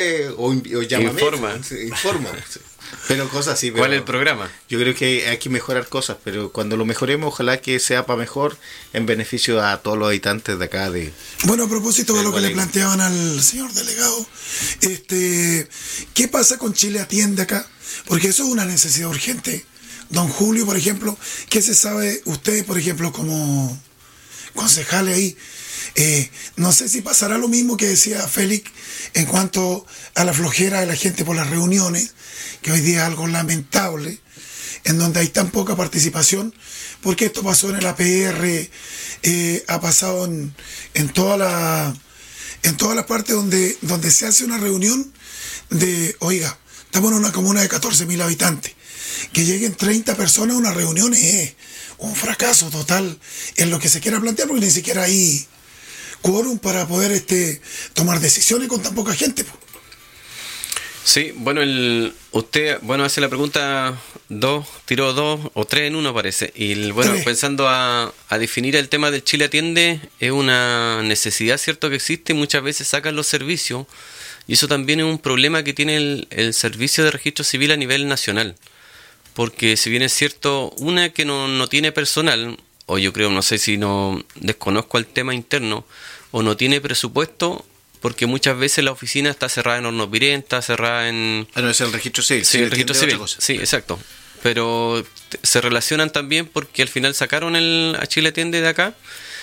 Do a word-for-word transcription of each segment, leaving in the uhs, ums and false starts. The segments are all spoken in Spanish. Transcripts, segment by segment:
o, o llámame. Informa. Sí, informa. Sí. Pero cosas así. ¿Cuál es el programa? Yo creo que hay que mejorar cosas, pero cuando lo mejoremos, ojalá que sea para mejor, en beneficio a todos los habitantes de acá. De Bueno, a propósito de, de lo que Gualeguay. le planteaban al señor delegado, este, ¿qué pasa con Chile Atiende acá? Porque eso es una necesidad urgente. Don Julio, por ejemplo, ¿qué se sabe usted, por ejemplo, como concejales ahí? Eh, no sé si pasará lo mismo que decía Félix en cuanto a la flojera de la gente por las reuniones, que hoy día es algo lamentable, en donde hay tan poca participación, porque esto pasó en el A P R, eh, ha pasado en, en toda la en todas las partes donde, donde se hace una reunión de, oiga, estamos en una comuna de catorce mil habitantes, que lleguen treinta personas a una reunión es un fracaso total en lo que se quiera plantear, porque ni siquiera hay quórum para poder este tomar decisiones con tan poca gente. Po. Sí, bueno, el, usted, bueno, hace la pregunta dos, tiró dos o tres en uno parece. Y el, bueno, Tres. pensando a, a definir el tema del Chile Atiende, es una necesidad, cierto, que existe, muchas veces sacan los servicios, y eso también es un problema que tiene el, el servicio de registro civil a nivel nacional. Porque si bien es cierto, una que no, no tiene personal, o yo creo, no sé si no desconozco el tema interno, o no tiene presupuesto, porque muchas veces la oficina está cerrada en Hornos Pirén, está cerrada en... Ah, no, es el registro civil. Sí, el registro civil. Sí, exacto. Pero t- se relacionan también porque al final sacaron el a Chile Atiende de acá,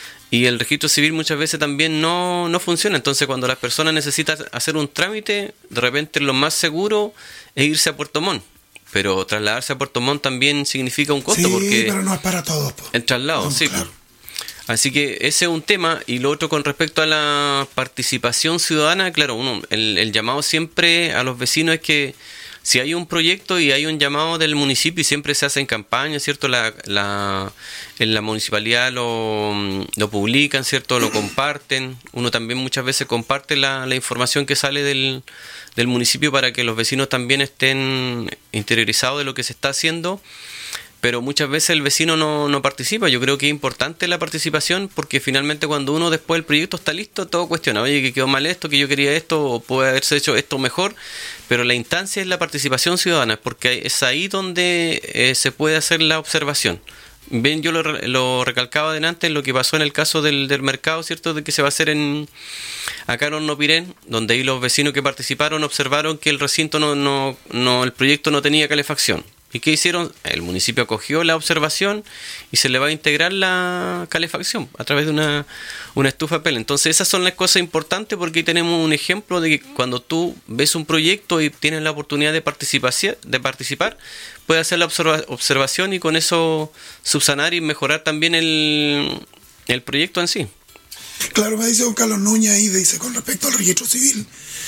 y el registro civil muchas veces también no, no funciona. Entonces cuando las personas necesitan hacer un trámite, de repente lo más seguro es irse a Puerto Montt. Pero trasladarse a Puerto Montt también significa un costo, Sí, porque pero no es para todos. Po. el traslado, No, sí. claro. Así que ese es un tema. Y lo otro con respecto a la participación ciudadana, claro, uno el, el llamado siempre a los vecinos es que si hay un proyecto y hay un llamado del municipio, y siempre se hace en campaña, ¿cierto? La, la, en la municipalidad lo, lo publican, ¿cierto? Lo comparten. Uno también muchas veces comparte la, la información que sale del, del municipio para que los vecinos también estén interiorizados de lo que se está haciendo. Pero muchas veces el vecino no, no participa. Yo creo que es importante la participación, porque finalmente cuando uno después del proyecto está listo, todo cuestiona. Oye, que quedó mal esto, que yo quería esto, o puede haberse hecho esto mejor. Pero la instancia es la participación ciudadana, porque es ahí donde eh, se puede hacer la observación. Bien, yo lo, lo recalcaba adelante en lo que pasó en el caso del, del mercado, ¿cierto? De que se va a hacer en acá en Hornos Pirén, donde ahí los vecinos que participaron observaron que el recinto no, no, no, el proyecto no tenía calefacción. ¿Y qué hicieron? El municipio acogió la observación y se le va a integrar la calefacción a través de una, una estufa de pellet. Entonces esas son las cosas importantes, porque ahí tenemos un ejemplo de que cuando tú ves un proyecto y tienes la oportunidad de participar, de participar puedes hacer la observa- observación y con eso subsanar y mejorar también el, el proyecto en sí. Claro, me dice don Carlos Núñez ahí, dice con respecto al registro civil.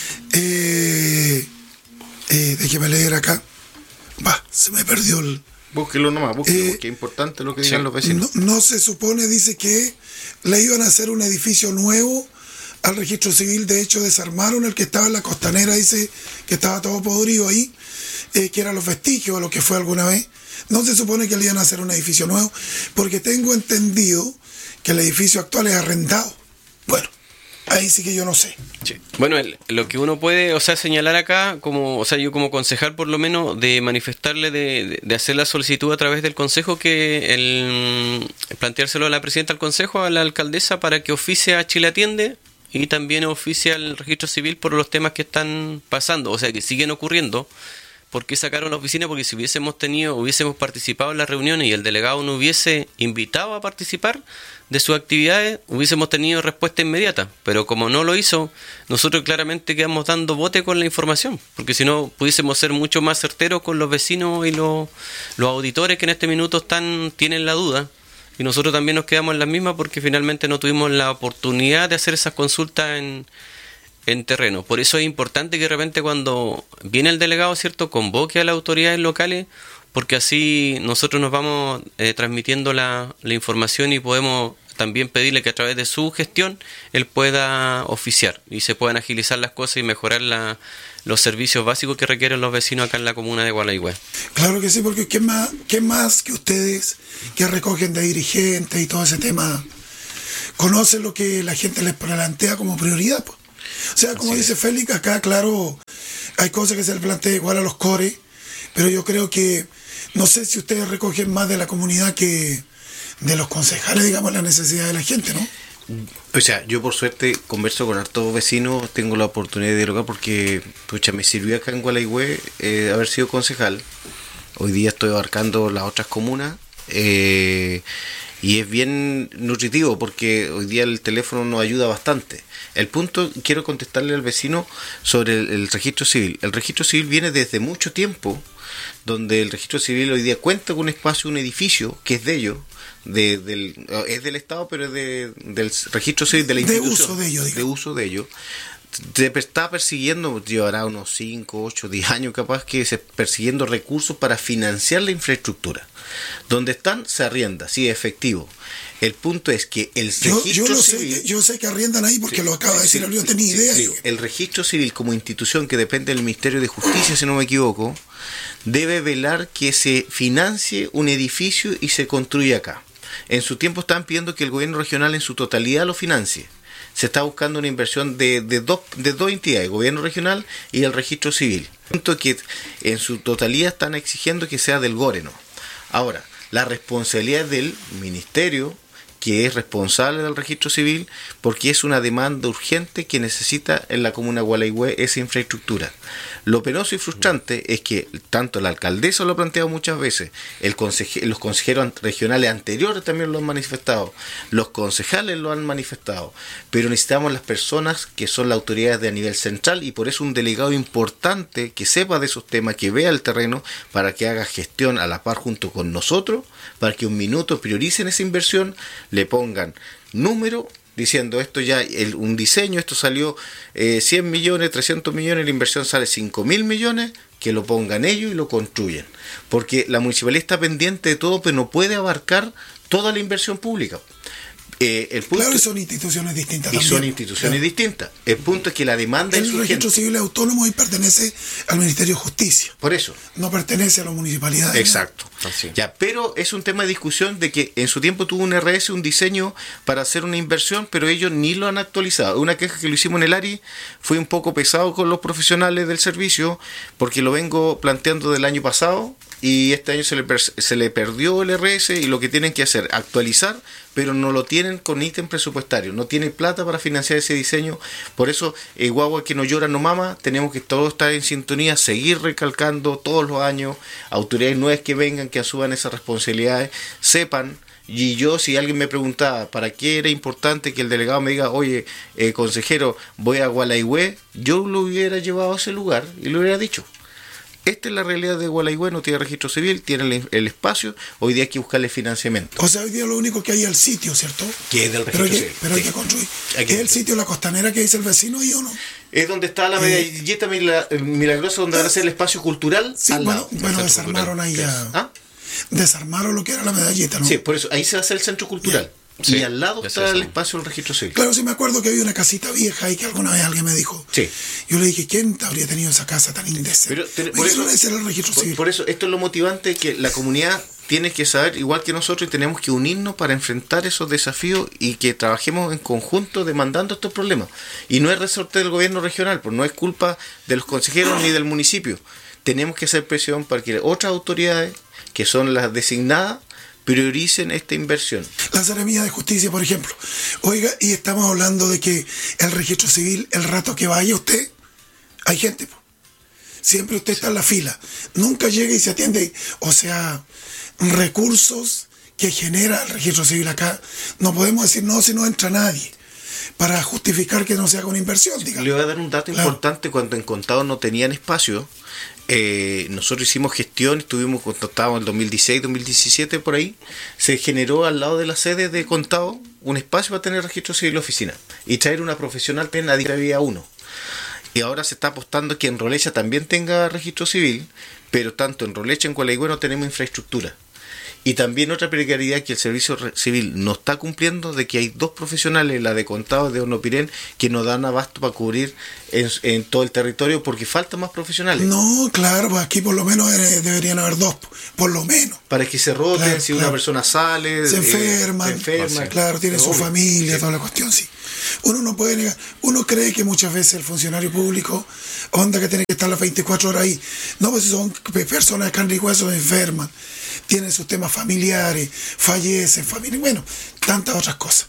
Eh, eh, déjeme leer acá. Va, se me perdió el... Búsquelo nomás, búsquelo, Eh, porque es importante lo que digan sí. los vecinos. No, no se supone, dice que le iban a hacer un edificio nuevo al registro civil. De hecho, desarmaron el que estaba en la costanera, dice que estaba todo podrido ahí, eh, que eran los vestigios de lo que fue alguna vez. No se supone que le iban a hacer un edificio nuevo, porque tengo entendido que el edificio actual es arrendado. Bueno, ahí sí que yo no sé. Sí. Bueno, el- lo que uno puede, o sea, señalar acá, como, o sea, yo como concejal por lo menos, de manifestarle, de, de- de hacer la solicitud a través del consejo, que el planteárselo a la presidenta del consejo, a la alcaldesa, para que oficie a Chile Atiende y también oficie al registro civil por los temas que están pasando, o sea, que siguen ocurriendo. ¿Por qué sacaron la oficina? Porque si hubiésemos tenido, hubiésemos participado en las reuniones y el delegado no hubiese invitado a participar de sus actividades, hubiésemos tenido respuesta inmediata. Pero como no lo hizo, nosotros claramente quedamos dando bote con la información, porque si no pudiésemos ser mucho más certeros con los vecinos y los, los auditores que en este minuto están tienen la duda, y nosotros también nos quedamos en las mismas porque finalmente no tuvimos la oportunidad de hacer esas consultas en en terreno. Por eso es importante que de repente cuando viene el delegado, ¿cierto?, convoque a las autoridades locales, porque así nosotros nos vamos eh, transmitiendo la, la información y podemos también pedirle que a través de su gestión él pueda oficiar y se puedan agilizar las cosas y mejorar la, los servicios básicos que requieren los vecinos acá en la comuna de Gualeguay. Claro que sí, porque ¿qué más, qué más que ustedes que recogen de dirigentes y todo ese tema conocen lo que la gente les plantea como prioridad? Pues? O sea, como Así dice es. Félix, acá, claro, hay cosas que se le plantea igual a los core, pero yo creo que, no sé si ustedes recogen más de la comunidad que de los concejales, digamos, la necesidad de la gente, ¿no? O sea, yo por suerte converso con hartos vecinos, tengo la oportunidad de dialogar porque, pucha, me sirvió acá en Gualeguay eh, haber sido concejal. Hoy día estoy abarcando las otras comunas eh, y es bien nutritivo porque hoy día el teléfono nos ayuda bastante. El punto, quiero contestarle al vecino sobre el, el registro civil. El registro civil viene desde mucho tiempo, donde el registro civil hoy día cuenta con un espacio, un edificio que es de ellos. De, del, es del Estado, pero es de, del registro civil de la institución. De uso de ellos, de uso de ellos. Se está persiguiendo, llevará unos cinco, ocho, diez años capaz, que se persiguiendo recursos para financiar la infraestructura. Donde están, se arrienda, sí, efectivo. El punto es que el registro yo, yo lo civil... Sé, yo sé que arriendan ahí porque sí, lo acaba de decir, sí, yo no tenía sí, idea. Sí, el registro civil como institución que depende del Ministerio de Justicia, si no me equivoco, debe velar que se financie un edificio y se construya acá. En su tiempo estaban pidiendo que el gobierno regional en su totalidad lo financie. Se está buscando una inversión de, de, dos, de dos entidades, el gobierno regional y el registro civil. Punto que en su totalidad están exigiendo que sea del Gore, ¿no? Ahora, la responsabilidad del ministerio, que es responsable del registro civil, porque es una demanda urgente que necesita en la comuna de Gualeguay esa infraestructura. Lo penoso y frustrante es que tanto la alcaldesa lo ha planteado muchas veces, el conseje, los consejeros regionales anteriores también lo han manifestado, los concejales lo han manifestado, pero necesitamos las personas que son las autoridades de a nivel central y por eso un delegado importante que sepa de esos temas, que vea el terreno para que haga gestión a la par junto con nosotros, para que un minuto prioricen esa inversión, le pongan número diciendo esto ya, el, un diseño, esto salió eh, cien millones, trescientos millones, la inversión sale cinco mil millones, que lo pongan ellos y lo construyen. Porque la municipalidad está pendiente de todo, pero no puede abarcar toda la inversión pública. Eh, el punto claro, y son instituciones distintas y también. son instituciones claro. distintas. El punto es que la demanda el es urgente. registro civil es autónomo y pertenece al Ministerio de Justicia. Por eso. No pertenece a las municipalidades. Exacto. ¿No? Ya, pero es un tema de discusión de que en su tiempo tuvo un R S, un diseño para hacer una inversión, pero ellos ni lo han actualizado. Una queja que lo hicimos en el A R I, fue un poco pesado con los profesionales del servicio, porque lo vengo planteando del año pasado, y este año se le, per- se le perdió el R S y lo que tienen que hacer, actualizar, pero no lo tienen con ítem presupuestario, no tienen plata para financiar ese diseño. Por eso, eh, guagua que no llora no mama, tenemos que todos estar en sintonía, seguir recalcando todos los años, autoridades nuevas que vengan, que asuman esas responsabilidades, sepan. Y yo, si alguien me preguntaba para qué era importante que el delegado me diga, oye, eh, consejero, voy a Gualeguay, yo lo hubiera llevado a ese lugar y lo hubiera dicho. Esta es la realidad de Gualeguay, no tiene registro civil, tiene el, el espacio, hoy día hay que buscarle financiamiento. O sea, hoy día lo único que hay es el sitio, ¿cierto? Que es del registro pero hay que, civil. Pero hay sí. que construir. Hay que ¿Es el sitio, la costanera que dice el vecino ahí o no? Es donde está la medallita eh, milagrosa, donde van a ser el espacio cultural. Sí, al bueno, lado, bueno desarmaron cultural. ahí ya. ¿Ah? Desarmaron lo que era la medallita, ¿no? Sí, por eso, ahí se va a hacer el centro cultural. Sí, y al lado ya está sé, el sí. espacio del registro civil. Claro, sí me acuerdo que había una casita vieja ahí que alguna vez alguien me dijo. Sí. Yo le dije, ¿quién habría tenido esa casa tan indecente? Pero, te, por eso, ese era el registro por, civil. por eso, esto es lo motivante, que la comunidad tiene que saber, igual que nosotros, y tenemos que unirnos para enfrentar esos desafíos y que trabajemos en conjunto demandando estos problemas. Y no es resorte del gobierno regional, pues no es culpa de los consejeros ni del municipio. Tenemos que hacer presión para que otras autoridades, que son las designadas, prioricen esta inversión. La Seremía de Justicia, por ejemplo. Oiga, y estamos hablando de que el registro civil, el rato que vaya usted, hay gente. Siempre usted está en la fila. Nunca llega y se atiende. O sea, recursos que genera el registro civil acá. No podemos decir no si no entra nadie, para justificar que no se haga una inversión, digamos. Le voy a dar un dato claro. importante. Cuando en Contado no tenían espacio, eh, nosotros hicimos gestión, estuvimos contactados en el dos mil dieciséis, dos mil diecisiete, por ahí, se generó al lado de la sede de Contado un espacio para tener registro civil y oficina, y traer una profesional, pero nadie había uno. Y ahora se está apostando que en Rolecha también tenga registro civil, pero tanto en Rolecha como en Gualeguay no tenemos infraestructura. Y también otra precariedad que el servicio civil no está cumpliendo, de que hay dos profesionales, la de Contado de Hornopirén, que no dan abasto para cubrir en, en todo el territorio porque faltan más profesionales. No, claro, pues aquí por lo menos eh, deberían haber dos, por lo menos. Para que se roten, Claro, si claro. una persona sale, Se eh, enferman, se enferma, claro, tiene su obvio. familia, Sí. toda la cuestión, sí. Uno no puede negar, uno cree que muchas veces el funcionario público, onda que tiene que estar las veinticuatro horas ahí. No, pues son pe- personas de carne y hueso, enferman, tienen sus temas familiares, fallecen, familia, bueno, tantas otras cosas.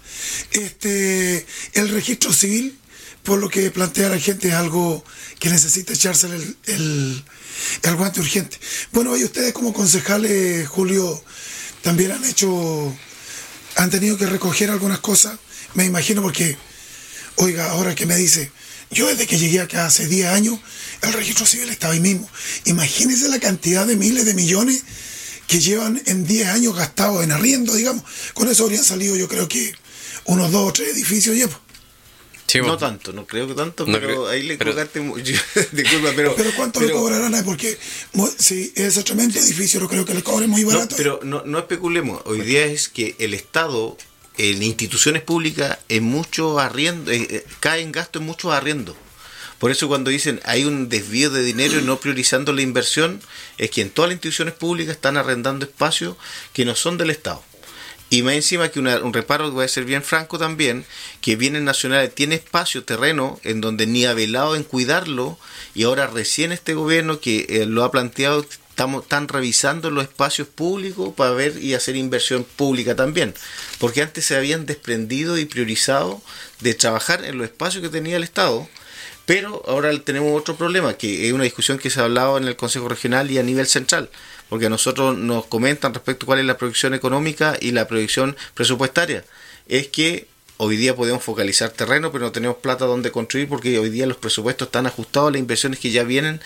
Este, el registro civil, por lo que plantea la gente, es algo que necesita echarse el, el, el guante urgente. Bueno, y ustedes como concejales, Julio, también han hecho, han tenido que recoger algunas cosas, me imagino, porque, oiga, ahora que me dice, yo desde que llegué acá hace diez años, el registro civil estaba ahí mismo. Imagínense la cantidad de miles de millones que llevan en diez años gastados en arriendo, digamos. Con eso habrían salido, yo creo que unos dos o tres edificios ya. Sí, No bueno. tanto, no creo que tanto, No pero creo- ahí le pero- colgaste mucho. Disculpa, pero. Pero ¿cuánto pero- le cobrarán ahí? Porque mo- si ese tremendo edificio, no creo que le cobren muy No, barato. pero no, no especulemos. Hoy día es que el Estado, en instituciones públicas, en muchos arriendo, eh, eh, cae en gasto en muchos arriendos. Por eso cuando dicen hay un desvío de dinero y no priorizando la inversión, es que en todas las instituciones públicas están arrendando espacios que no son del Estado. Y más encima que una- un reparo, voy a ser bien franco también, que Bienes Nacionales tiene espacio, terreno, en donde ni ha velado en cuidarlo, y ahora recién este gobierno que eh, lo ha planteado, estamos, están revisando los espacios públicos para ver y hacer inversión pública también. Porque antes se habían desprendido y priorizado de trabajar en los espacios que tenía el Estado. Pero ahora tenemos otro problema, que es una discusión que se ha hablado en el Consejo Regional y a nivel central, porque a nosotros nos comentan respecto a cuál es la proyección económica y la proyección presupuestaria. Es que hoy día podemos focalizar terreno, pero no tenemos plata donde construir, porque hoy día los presupuestos están ajustados a las inversiones que ya vienen,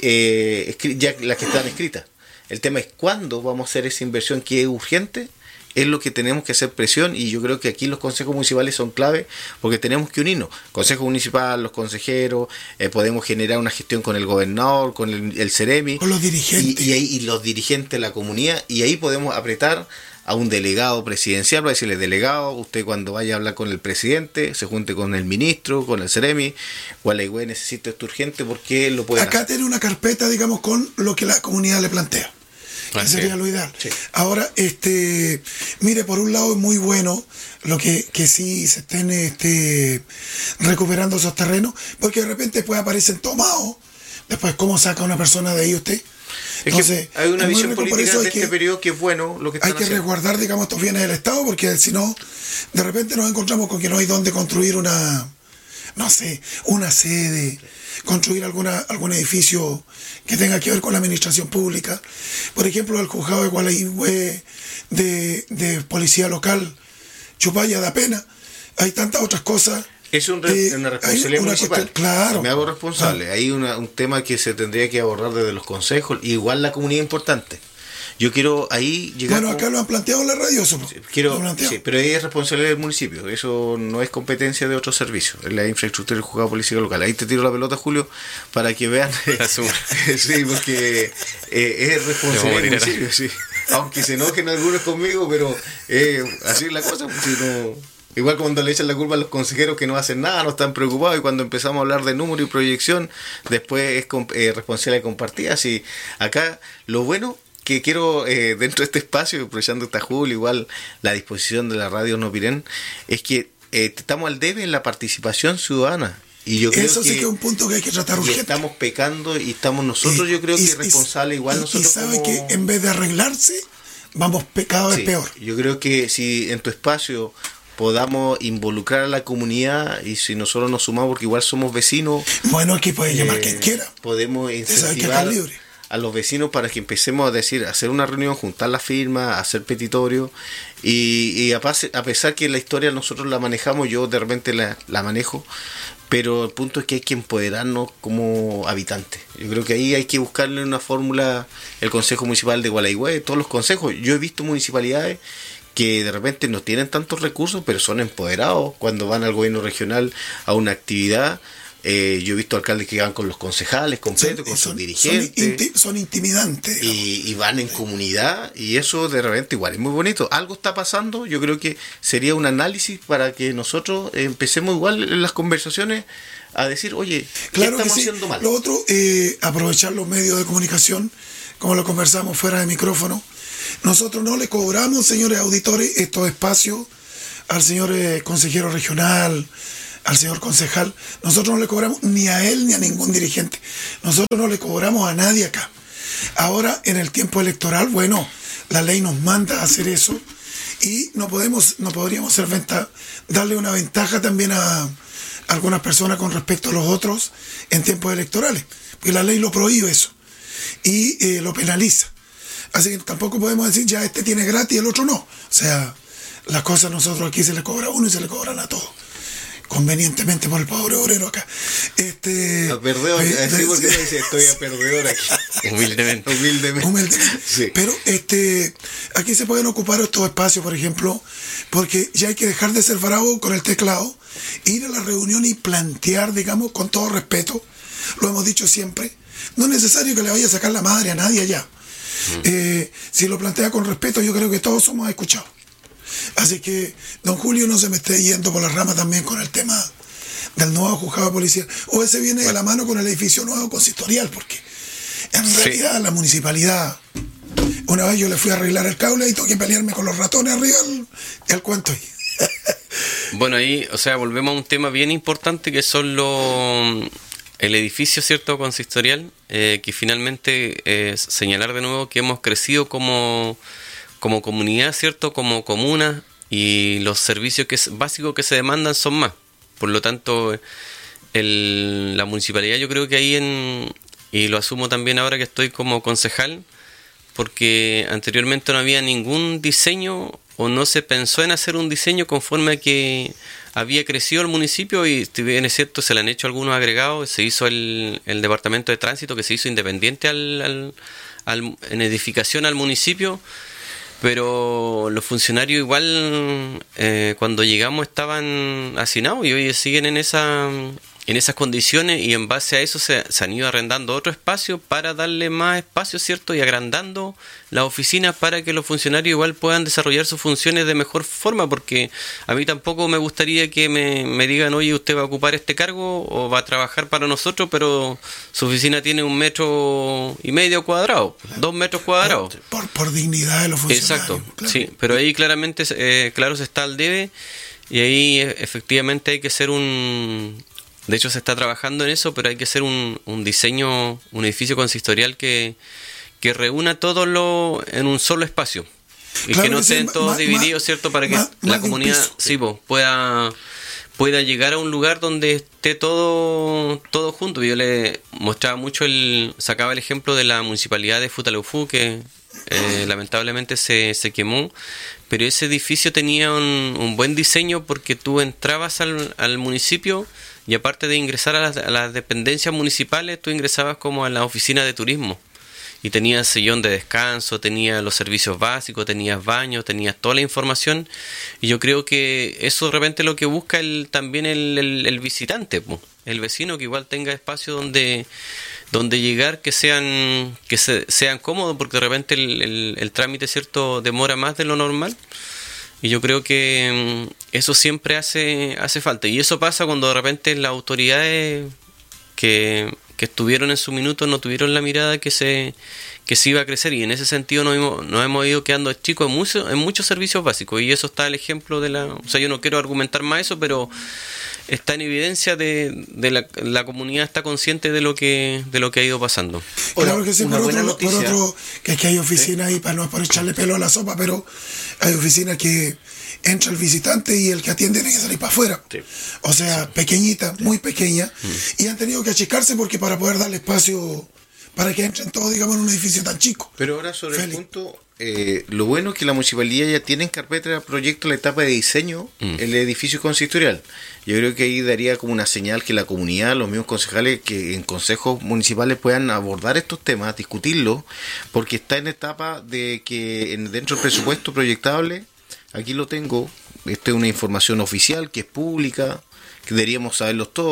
eh, escri- ya las que están escritas. El tema es cuándo vamos a hacer esa inversión que es urgente. Es lo que tenemos que hacer presión, y yo creo que aquí los consejos municipales son clave, porque tenemos que unirnos. Consejo municipal, los consejeros, eh, podemos generar una gestión con el gobernador, con el, el Ceremi, Con los dirigentes. y, y, ahí, y los dirigentes de la comunidad, y ahí podemos apretar a un delegado presidencial para decirle: delegado, usted cuando vaya a hablar con el presidente, se junte con el ministro, con el Ceremi, Gualeguay necesita esto urgente, porque lo puede Acá hacer. tiene una carpeta, digamos, con lo que la comunidad le plantea. Que Así sería es. lo ideal. Sí. Ahora, este, mire, por un lado es muy bueno lo que, que sí se estén este, recuperando esos terrenos, porque de repente después aparecen tomados. Después, ¿cómo saca una persona de ahí usted? Es Entonces, que hay una es muy visión rico, por política eso de hay que- este periodo que es bueno lo que están Hay que haciendo. resguardar, digamos, estos bienes del Estado, porque si no, de repente nos encontramos con que no hay dónde construir una, no sé, una sede, construir alguna algún edificio que tenga que ver con la administración pública. Por ejemplo, el juzgado de Gualeguay de, de policía local, Chupaya, da pena. Hay tantas otras cosas. Es un re- Eh, una hay responsabilidad una municipal. cuestión- claro. Me hago responsable. Hay una- un tema que se tendría que abordar desde los consejos. Igual la comunidad es importante. Yo quiero ahí llegar. Bueno, con- acá lo han planteado en la radio, eso. Lo Quiero, han planteado. sí, pero es responsabilidad del municipio. Eso no es competencia de otros servicios. Es la infraestructura del juzgado político local. Ahí te tiro la pelota, Julio, para que vean. Asumo. Sí, porque eh, es responsabilidad del Me voy a morir municipio. Sí. Aunque se enojen algunos conmigo, pero eh, así es la cosa. Pues, si no- igual cuando le echan la culpa a los consejeros que no hacen nada, no están preocupados, y cuando empezamos a hablar de número y proyección, después es com- eh, responsabilidad compartida. Así, acá lo bueno que quiero, eh, dentro de este espacio, aprovechando esta Julio, igual la disposición de la radio Hornopirén, es que eh, estamos al debe en la participación ciudadana. Y yo creo Eso sí que, que es un punto que hay que tratar y urgente. estamos pecando, y estamos nosotros, Y- yo creo y- que y- responsables, igual y- nosotros Y sabe como- que en vez de arreglarse, vamos pe- cada vez Sí, peor. yo creo que si en tu espacio podamos involucrar a la comunidad, y si nosotros nos sumamos, porque igual somos vecinos, Bueno, aquí puede llamar eh, quien quiera. podemos sabe que acá incentivar es libre. a los vecinos para que empecemos a decir, hacer una reunión, juntar las firmas, hacer petitorio, y, y a, pase- a pesar que la historia nosotros la manejamos, yo de repente la, la manejo, pero el punto es que hay que empoderarnos como habitantes. Yo creo que ahí hay que buscarle una fórmula, el Consejo Municipal de Gualeguay, todos los consejos. Yo he visto municipalidades que de repente no tienen tantos recursos, pero son empoderados cuando van al gobierno regional a una actividad. Eh, yo he visto alcaldes que van con los concejales completos, con son, sus dirigentes. Son, inti- son intimidantes. Y, y van en comunidad, y eso de repente igual es muy bonito. Algo está pasando, yo creo que sería un análisis para que nosotros empecemos igual en las conversaciones a decir, oye, ¿qué claro estamos que sí. haciendo mal? Lo otro, eh, aprovechar los medios de comunicación, como lo conversamos fuera de micrófono. Nosotros no le cobramos, señores auditores, estos espacios al señor eh, consejero regional, al señor concejal. Nosotros no le cobramos ni a él ni a ningún dirigente. Nosotros no le cobramos a nadie acá. Ahora, en el tiempo electoral, bueno, la ley nos manda a hacer eso y no podemos, no podríamos ser venta, darle una ventaja también a algunas personas con respecto a los otros en tiempos electorales, porque la ley lo prohíbe eso y eh, lo penaliza. Así que tampoco podemos decir ya este tiene gratis y el otro no. O sea, las cosas nosotros aquí se le cobra a uno y se le cobran a todos. Convenientemente por el pobre obrero acá. Este, a perdedor, eh, así porque me dice, estoy a perdedor aquí. Humildemente. Humildemente. Humildemente. Sí. Pero este, aquí se pueden ocupar estos espacios, por ejemplo, porque ya hay que dejar de ser bravo con el teclado, ir a la reunión y plantear, digamos, con todo respeto, lo hemos dicho siempre, no es necesario que le vaya a sacar la madre a nadie allá. Mm. Eh, si lo plantea con respeto, yo creo que todos somos escuchados. Así que, don Julio, no se me esté yendo por la rama también con el tema del nuevo juzgado de policía. O ese viene de la mano con el edificio nuevo consistorial, porque en realidad sí. La municipalidad, una vez yo le fui a arreglar el cable y tuve que pelearme con los ratones arriba el, el cuento ahí. Bueno, ahí, o sea, volvemos a un tema bien importante que son los... el edificio, ¿cierto?, consistorial, eh, que finalmente eh, señalar de nuevo que hemos crecido como... como comunidad, ¿cierto?, como comuna, y los servicios que es, básicos que se demandan son más. Por lo tanto, el, la municipalidad, yo creo que ahí, en y lo asumo también ahora que estoy como concejal, porque anteriormente no había ningún diseño o no se pensó en hacer un diseño conforme a que había crecido el municipio, y si bien es cierto, se le han hecho algunos agregados, se hizo el, el departamento de tránsito que se hizo independiente al, al, al, en edificación al municipio. Pero los funcionarios igual eh, cuando llegamos estaban hacinados y hoy siguen en esa en esas condiciones, y en base a eso se, se han ido arrendando otro espacio para darle más espacio, ¿cierto? Y agrandando las oficinas para que los funcionarios igual puedan desarrollar sus funciones de mejor forma, porque a mí tampoco me gustaría que me, me digan, oye, usted va a ocupar este cargo o va a trabajar para nosotros, pero su oficina tiene un metro y medio cuadrado, dos metros cuadrados. Por, por dignidad de los funcionarios. Exacto, claro. Sí, pero ahí claramente, eh, claro, se está al debe, y ahí efectivamente hay que hacer un... De hecho se está trabajando en eso, pero hay que hacer un, un diseño, un edificio consistorial que, que reúna todo lo en un solo espacio. Y claro que no estén sí, todos más, divididos, ¿cierto? Para que más, la más comunidad sí, po, pueda, pueda llegar a un lugar donde esté todo, todo junto. Yo le mostraba mucho, el sacaba el ejemplo de la municipalidad de Futaleufú, que eh, lamentablemente se, se quemó. Pero ese edificio tenía un, un buen diseño, porque tú entrabas al, al municipio y aparte de ingresar a las, a las dependencias municipales, tú ingresabas como a la oficina de turismo. Y tenías sillón de descanso, tenías los servicios básicos, tenías baños, tenías toda la información. Y yo creo que eso de repente es lo que busca el, también el, el, el visitante, po. El vecino, que igual tenga espacio donde... donde llegar, que sean que se, sean cómodos, porque de repente el, el, el trámite, ¿cierto?, demora más de lo normal, y yo creo que um, eso siempre hace hace falta, y eso pasa cuando de repente las autoridades que, que estuvieron en su minuto no tuvieron la mirada que se que se iba a crecer, y en ese sentido nos hemos, nos hemos ido quedando chicos en, mucho, en muchos servicios básicos, y eso está el ejemplo de la... O sea, yo no quiero argumentar más eso, pero está en evidencia de, de la, la comunidad está consciente de lo que de lo que ha ido pasando. Claro que sí, por otro, por otro, que es que hay oficinas, ¿sí?, y para no por echarle pelo a la sopa, pero hay oficinas que entra el visitante y el que atiende tiene que salir para afuera. Sí. O sea, sí, pequeñita, sí, muy pequeña, mm. y han tenido que achicarse porque para poder darle espacio para que entren todos, digamos, en un edificio tan chico. Pero ahora sobre Feliz. el punto, eh, lo bueno es que la municipalidad ya tiene en carpeta de proyecto la etapa de diseño, mm. el edificio consistorial. Yo creo que ahí daría como una señal que la comunidad, los mismos concejales que en consejos municipales puedan abordar estos temas, discutirlos, porque está en etapa de que en, dentro del presupuesto proyectable, aquí lo tengo, esta es una información oficial que es pública, que deberíamos saberlos todos.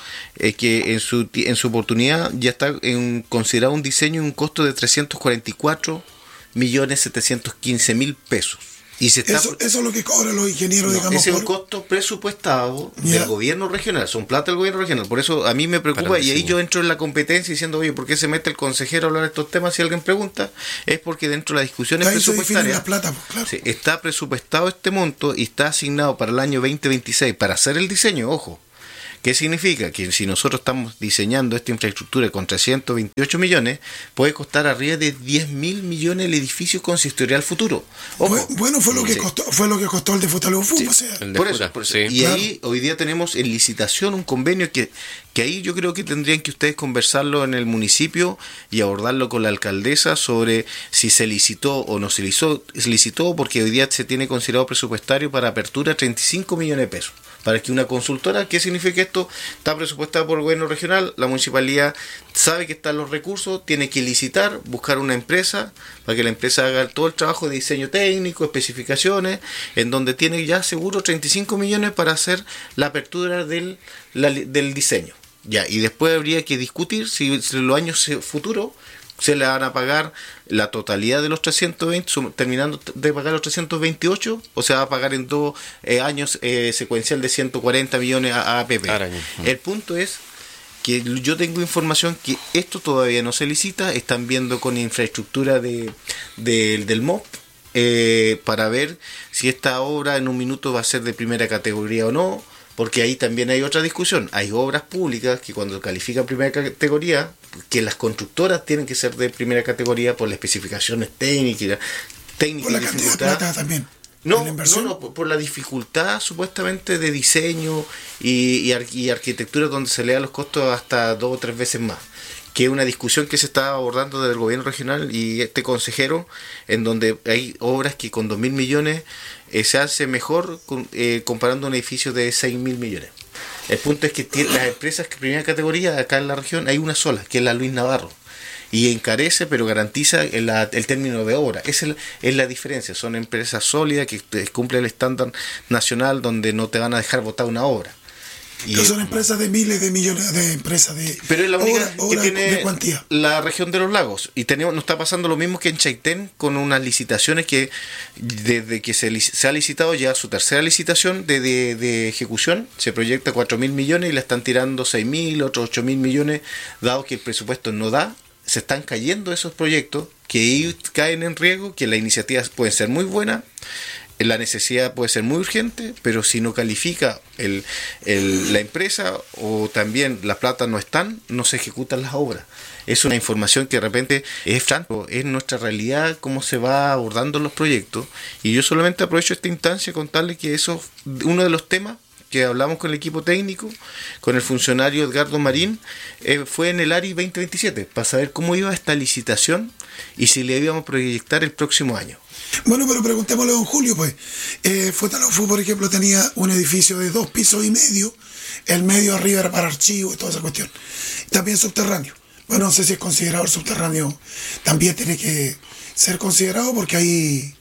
es que en su en su oportunidad ya está en, considerado un diseño y un costo de trescientos cuarenta y cuatro millones setecientos quince mil pesos. Y se está, eso, eso es lo que cobran los ingenieros, no, digamos. ese es un por... costo presupuestado yeah. del gobierno regional, son plata del gobierno regional. Por eso a mí me preocupa, y ahí yo entro en la competencia diciendo, oye, ¿por qué se mete el consejero a hablar de estos temas? Si alguien pregunta, es porque dentro de las discusiones presupuestarias la plata, pues, claro. sí, está presupuestado este monto y está asignado para el año veinte veintiséis para hacer el diseño, ojo. ¿Qué significa? Que si nosotros estamos diseñando esta infraestructura con trescientos veintiocho millones, puede costar arriba de diez mil millones el edificio consistorial futuro. Ojo. Bueno, fue lo que sí. costó, fue lo que costó el de Futalo Fu, sí. o sea. Por eso, por eso. Sí. Y claro. ahí hoy día tenemos en licitación un convenio que, que ahí yo creo que tendrían que ustedes conversarlo en el municipio y abordarlo con la alcaldesa sobre si se licitó o no se licitó, se licitó porque hoy día se tiene considerado presupuestario para apertura treinta y cinco millones de pesos. Para que una consultora, ¿qué significa esto? Está presupuestada por el gobierno regional, la municipalidad sabe que están los recursos, tiene que licitar, buscar una empresa, para que la empresa haga todo el trabajo de diseño técnico, especificaciones, en donde tiene ya seguro treinta y cinco millones para hacer la apertura del, la, del diseño. Ya, y después habría que discutir si, si en los años futuros se le van a pagar la totalidad de los trescientos veinte, terminando de pagar los trescientos veintiocho, o se va a pagar en dos eh, años eh, secuencial de ciento cuarenta millones a, a A P P. El punto es que yo tengo información que esto todavía no se licita, están viendo con infraestructura de, de del M O P eh, para ver si esta obra en un minuto va a ser de primera categoría o no. Porque ahí también hay otra discusión. Hay obras públicas que cuando califican primera categoría, que las constructoras tienen que ser de primera categoría por las especificaciones técnicas, técnicas por la cantidad de plata también. No, no, no, por, por la dificultad supuestamente de diseño y, y, ar, y arquitectura donde se le da los costos hasta dos o tres veces más. Que es una discusión que se está abordando desde el gobierno regional y este consejero, en donde hay obras que con dos mil millones eh, se hace mejor con, eh, comparando un edificio de seis mil millones. El punto es que tiene, las empresas que primera categoría acá en la región hay una sola, que es la Luis Navarro. Y encarece, pero garantiza el, el término de obra. Esa es, es la diferencia. Son empresas sólidas que cumplen el estándar nacional donde no te van a dejar botar una obra. Y son empresas de miles de millones de empresas de pero es la única hora, que hora tiene de cuantía. La región de los lagos y tenemos nos está pasando lo mismo que en Chaitén con unas licitaciones que desde que se, se ha licitado ya su tercera licitación de, de, de ejecución se proyecta cuatro mil millones y la están tirando seis mil, otros ocho mil millones, dado que el presupuesto no da. Se están cayendo esos proyectos que caen en riesgo, que las iniciativas pueden ser muy buenas, la necesidad puede ser muy urgente, pero si no califica el, el, la empresa o también las plata no están, no se ejecutan las obras. Es una información que de repente es franco, es nuestra realidad, cómo se va abordando los proyectos. Y yo solamente aprovecho esta instancia contarle que eso es uno de los temas que hablamos con el equipo técnico, con el funcionario Edgardo Marín, eh, fue en el A R I veinte veintisiete, para saber cómo iba esta licitación y si le íbamos a proyectar el próximo año. Bueno, pero preguntémosle a don Julio, pues. Eh, Futalo Fu, por ejemplo, tenía un edificio de dos pisos y medio, el medio arriba era para archivos y toda esa cuestión. También subterráneo. Bueno, no sé si es considerado el subterráneo, también tiene que ser considerado porque ahí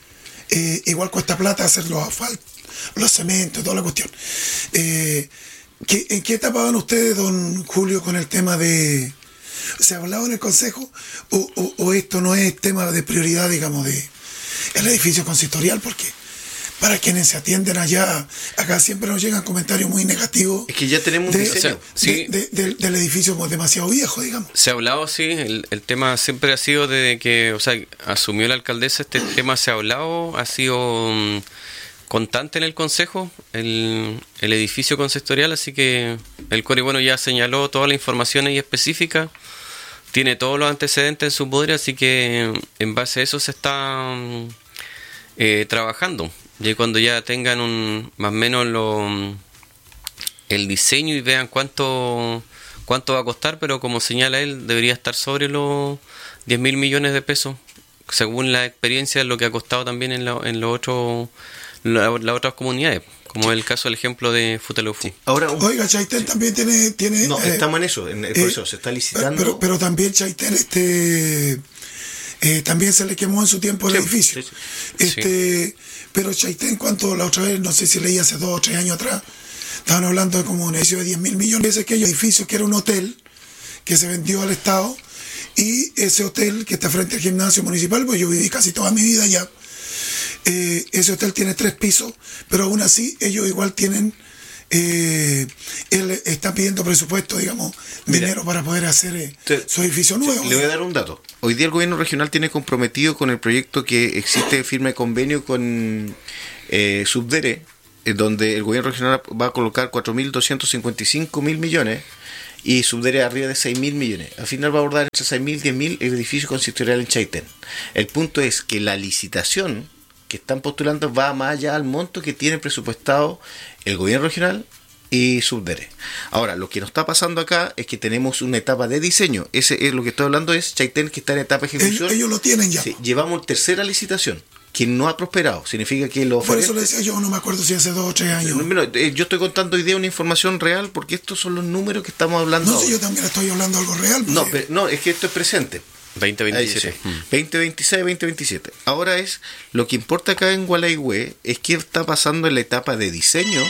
eh, igual cuesta plata hacer los asfaltos, los cementos, toda la cuestión. Eh, ¿qué, ¿En qué etapa van ustedes, don Julio, con el tema de... ¿Se ha hablado en el consejo o, o, o esto no es tema de prioridad, digamos, de el edificio consistorial? Porque para quienes se atienden allá, acá siempre nos llegan comentarios muy negativos. Es que ya tenemos de, un diseño. De, sí. de, de, de, del edificio demasiado viejo, digamos. Se ha hablado, sí, el, el tema siempre ha sido desde que, o sea, asumió la alcaldesa, este tema se ha hablado, ha sido um, constante en el consejo, el, el edificio consistorial, así que el Cori, bueno, ya señaló toda la información ahí específica, tiene todos los antecedentes en su poder, así que en base a eso se está eh, trabajando. Y cuando ya tengan un más o menos lo, el diseño y vean cuánto cuánto va a costar, pero como señala él, debería estar sobre los diez mil millones de pesos, según la experiencia, lo que ha costado también en, la, en los otros la, las otras comunidades, como el caso del ejemplo de Futalo Fu. Sí. Ahora, un... Oiga, Chaitén también tiene... tiene no, eh, estamos en eso, en el proceso, eh, se está licitando. Pero, pero también Chaitén este, eh, también se le quemó en su tiempo el sí, edificio. Sí, sí. Este, sí. Pero Chaitén, ¿cuánto la otra vez? No sé si leí hace dos o tres años atrás, estaban hablando de como un edificio de diez mil millones, ese aquello edificio que era un hotel que se vendió al Estado, y ese hotel que está frente al gimnasio municipal, pues yo viví casi toda mi vida allá, eh, ese hotel tiene tres pisos, pero aún así ellos igual tienen, eh, él está pidiendo presupuesto, digamos, Mira, dinero para poder hacer eh, te, su edificio nuevo. Le voy a dar un dato. Hoy día el gobierno regional tiene comprometido con el proyecto que existe firma de convenio con eh, Subdere, eh, donde el gobierno regional va a colocar cuatro mil doscientos cincuenta y cinco mil millones y Subdere arriba de seis mil millones. Al final va a abordar entre seis mil y diez mil el edificio consistorial en Chaitén. El punto es que la licitación que están postulando va más allá al monto que tiene presupuestado el gobierno regional y Subdere. Ahora, lo que nos está pasando acá es que tenemos una etapa de diseño. Ese es lo que estoy hablando, es Chaitén, que está en etapa de ejecución. Ellos, ellos lo tienen ya. Sí, llevamos tercera licitación, que no ha prosperado. Significa que lo Por eso le decía yo, no me acuerdo si hace dos o tres años. No, eh, yo estoy contando hoy día una información real porque estos son los números que estamos hablando. No sé, ahora. yo también estoy hablando algo real. No, pero, no, es que esto es presente. veinte veintisiete. Mm. veinte veintiséis, veinte veintisiete. Ahora es, lo que importa acá en Gualeguay es qué está pasando en la etapa de diseño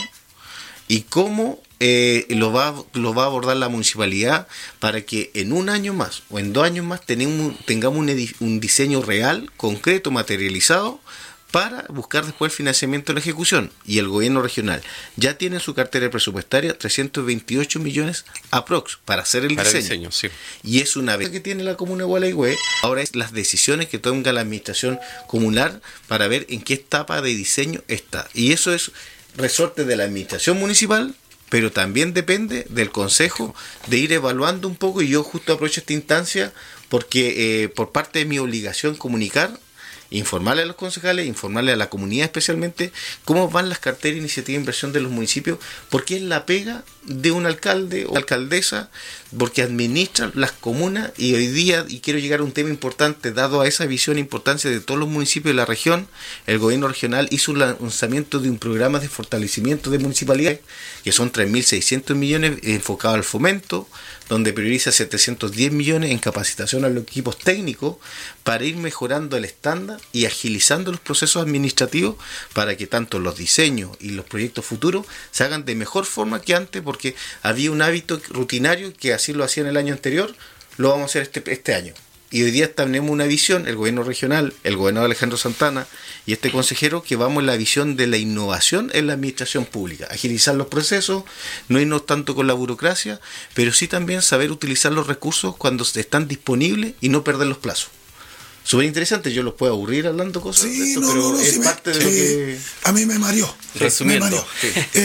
y cómo eh, lo, va, lo va a abordar la municipalidad para que en un año más o en dos años más tenemos, tengamos un, edi- un diseño real, concreto, materializado, para buscar después el financiamiento de la ejecución. Y el gobierno regional ya tiene en su cartera presupuestaria trescientos veintiocho millones aprox para hacer el Para el diseño. diseño, sí. Y es una vez que tiene la comuna de Gualeguay, ahora es las decisiones que toma la administración comunal para ver en qué etapa de diseño está. Y eso es resorte de la administración municipal, pero también depende del consejo de ir evaluando un poco. Y yo justo aprovecho esta instancia porque eh, por parte de mi obligación comunicar, informarle a los concejales, informarle a la comunidad especialmente cómo van las carteras de iniciativa de inversión de los municipios, porque es la pega de un alcalde o alcaldesa, porque administran las comunas. Y hoy día, y quiero llegar a un tema importante, dado a esa visión e importancia de todos los municipios de la región, el gobierno regional hizo un lanzamiento de un programa de fortalecimiento de municipalidades, que son tres mil seiscientos millones enfocados al fomento, donde prioriza setecientos diez millones en capacitación a los equipos técnicos para ir mejorando el estándar y agilizando los procesos administrativos para que tanto los diseños y los proyectos futuros se hagan de mejor forma que antes, porque había un hábito rutinario que así lo hacían el año anterior, lo vamos a hacer este, este año. Y hoy día tenemos una visión, el gobierno regional, el gobernador Alejandro Santana y este consejero, que vamos en la visión de la innovación en la administración pública, agilizar los procesos, no irnos tanto con la burocracia, pero sí también saber utilizar los recursos cuando están disponibles y no perder los plazos. Súper interesante, yo los puedo aburrir hablando cosas Sí, de esto, no, pero no, no, es sí me- parte de lo eh, que... A mí me mareó. Resumiendo, Me mareó. sí.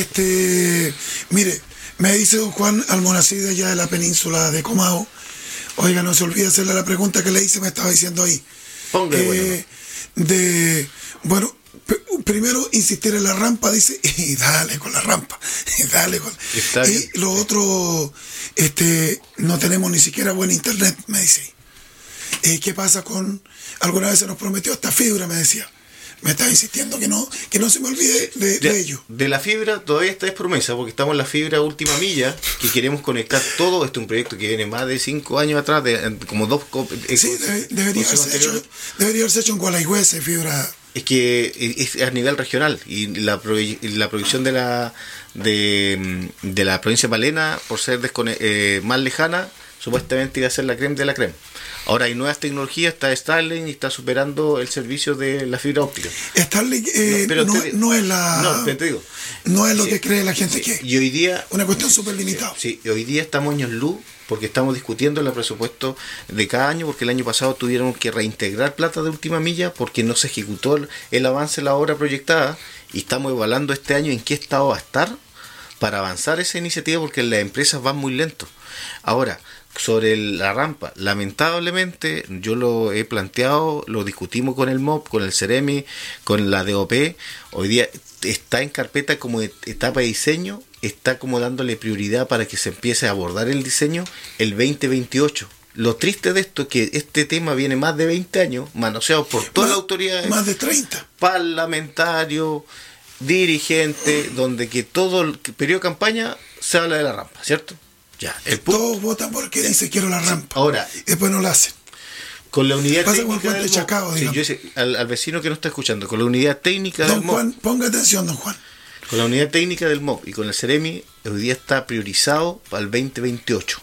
Este, mire, me dice don Juan Almonacid allá de la península de Comao. Oiga, no se olvide hacerle la pregunta que le hice, me estaba diciendo ahí. Póngale, Eh, bueno. De, bueno, p- primero insistir en la rampa, dice, y dale con la rampa, y dale con... Está y bien. lo otro, este, no tenemos ni siquiera buen internet, me dice. Eh, ¿Qué pasa con, alguna vez se nos prometió esta fibra, me decía? Me está insistiendo que no, que no se me olvide de, de ello. De la fibra todavía está es promesa, porque estamos en la fibra última milla, que queremos conectar todo. Este es un proyecto que viene más de cinco años atrás, de, como dos... co- eh, Sí, co- debe- debería, consejos haberse hecho, anteriores. debería haberse hecho en Gualeguaychú, fibra. Es que es a nivel regional, y la, proye- la proyección de la de, de la provincia de Palena, por ser descone- eh, más lejana, supuestamente iba a ser la creme de la creme. Ahora hay nuevas tecnologías, está Starlink y está superando el servicio de la fibra óptica. Starlink eh, No, pero no, te- no es la, No, pero te digo, no es lo sí, que cree la gente que es. y hoy día Una cuestión súper limitada. Sí, y hoy día estamos años luz porque estamos discutiendo el presupuesto de cada año, porque el año pasado tuvieron que reintegrar plata de última milla porque no se ejecutó el, el avance de la obra proyectada, y estamos evaluando este año en qué estado va a estar para avanzar esa iniciativa, porque las empresas van muy lento. Ahora, sobre el- la rampa, lamentablemente yo lo he planteado, lo discutimos con el M O P, con el CEREMI, con la D O P, hoy día está en carpeta como et- etapa de diseño, está como dándole prioridad para que se empiece a abordar el diseño el veinte veintiocho. Lo triste de esto es que este tema viene más de veinte años, manoseado por todas las autoridades, Más de treinta. parlamentarios, dirigentes, donde que todo el periodo de campaña se habla de la rampa, ¿cierto? Ya, el punto. Todos votan porque dice quiero la rampa. Ahora, Y después no la hacen. con la unidad Pasa con el técnica puente del M O P, Chacao, sí, digamos. yo sé, al, al vecino que no está escuchando, con la unidad técnica Don del M O P, Juan, ponga atención, don Juan. Con la unidad técnica del M O P y con el Ceremi, hoy día está priorizado para el veinte veintiocho.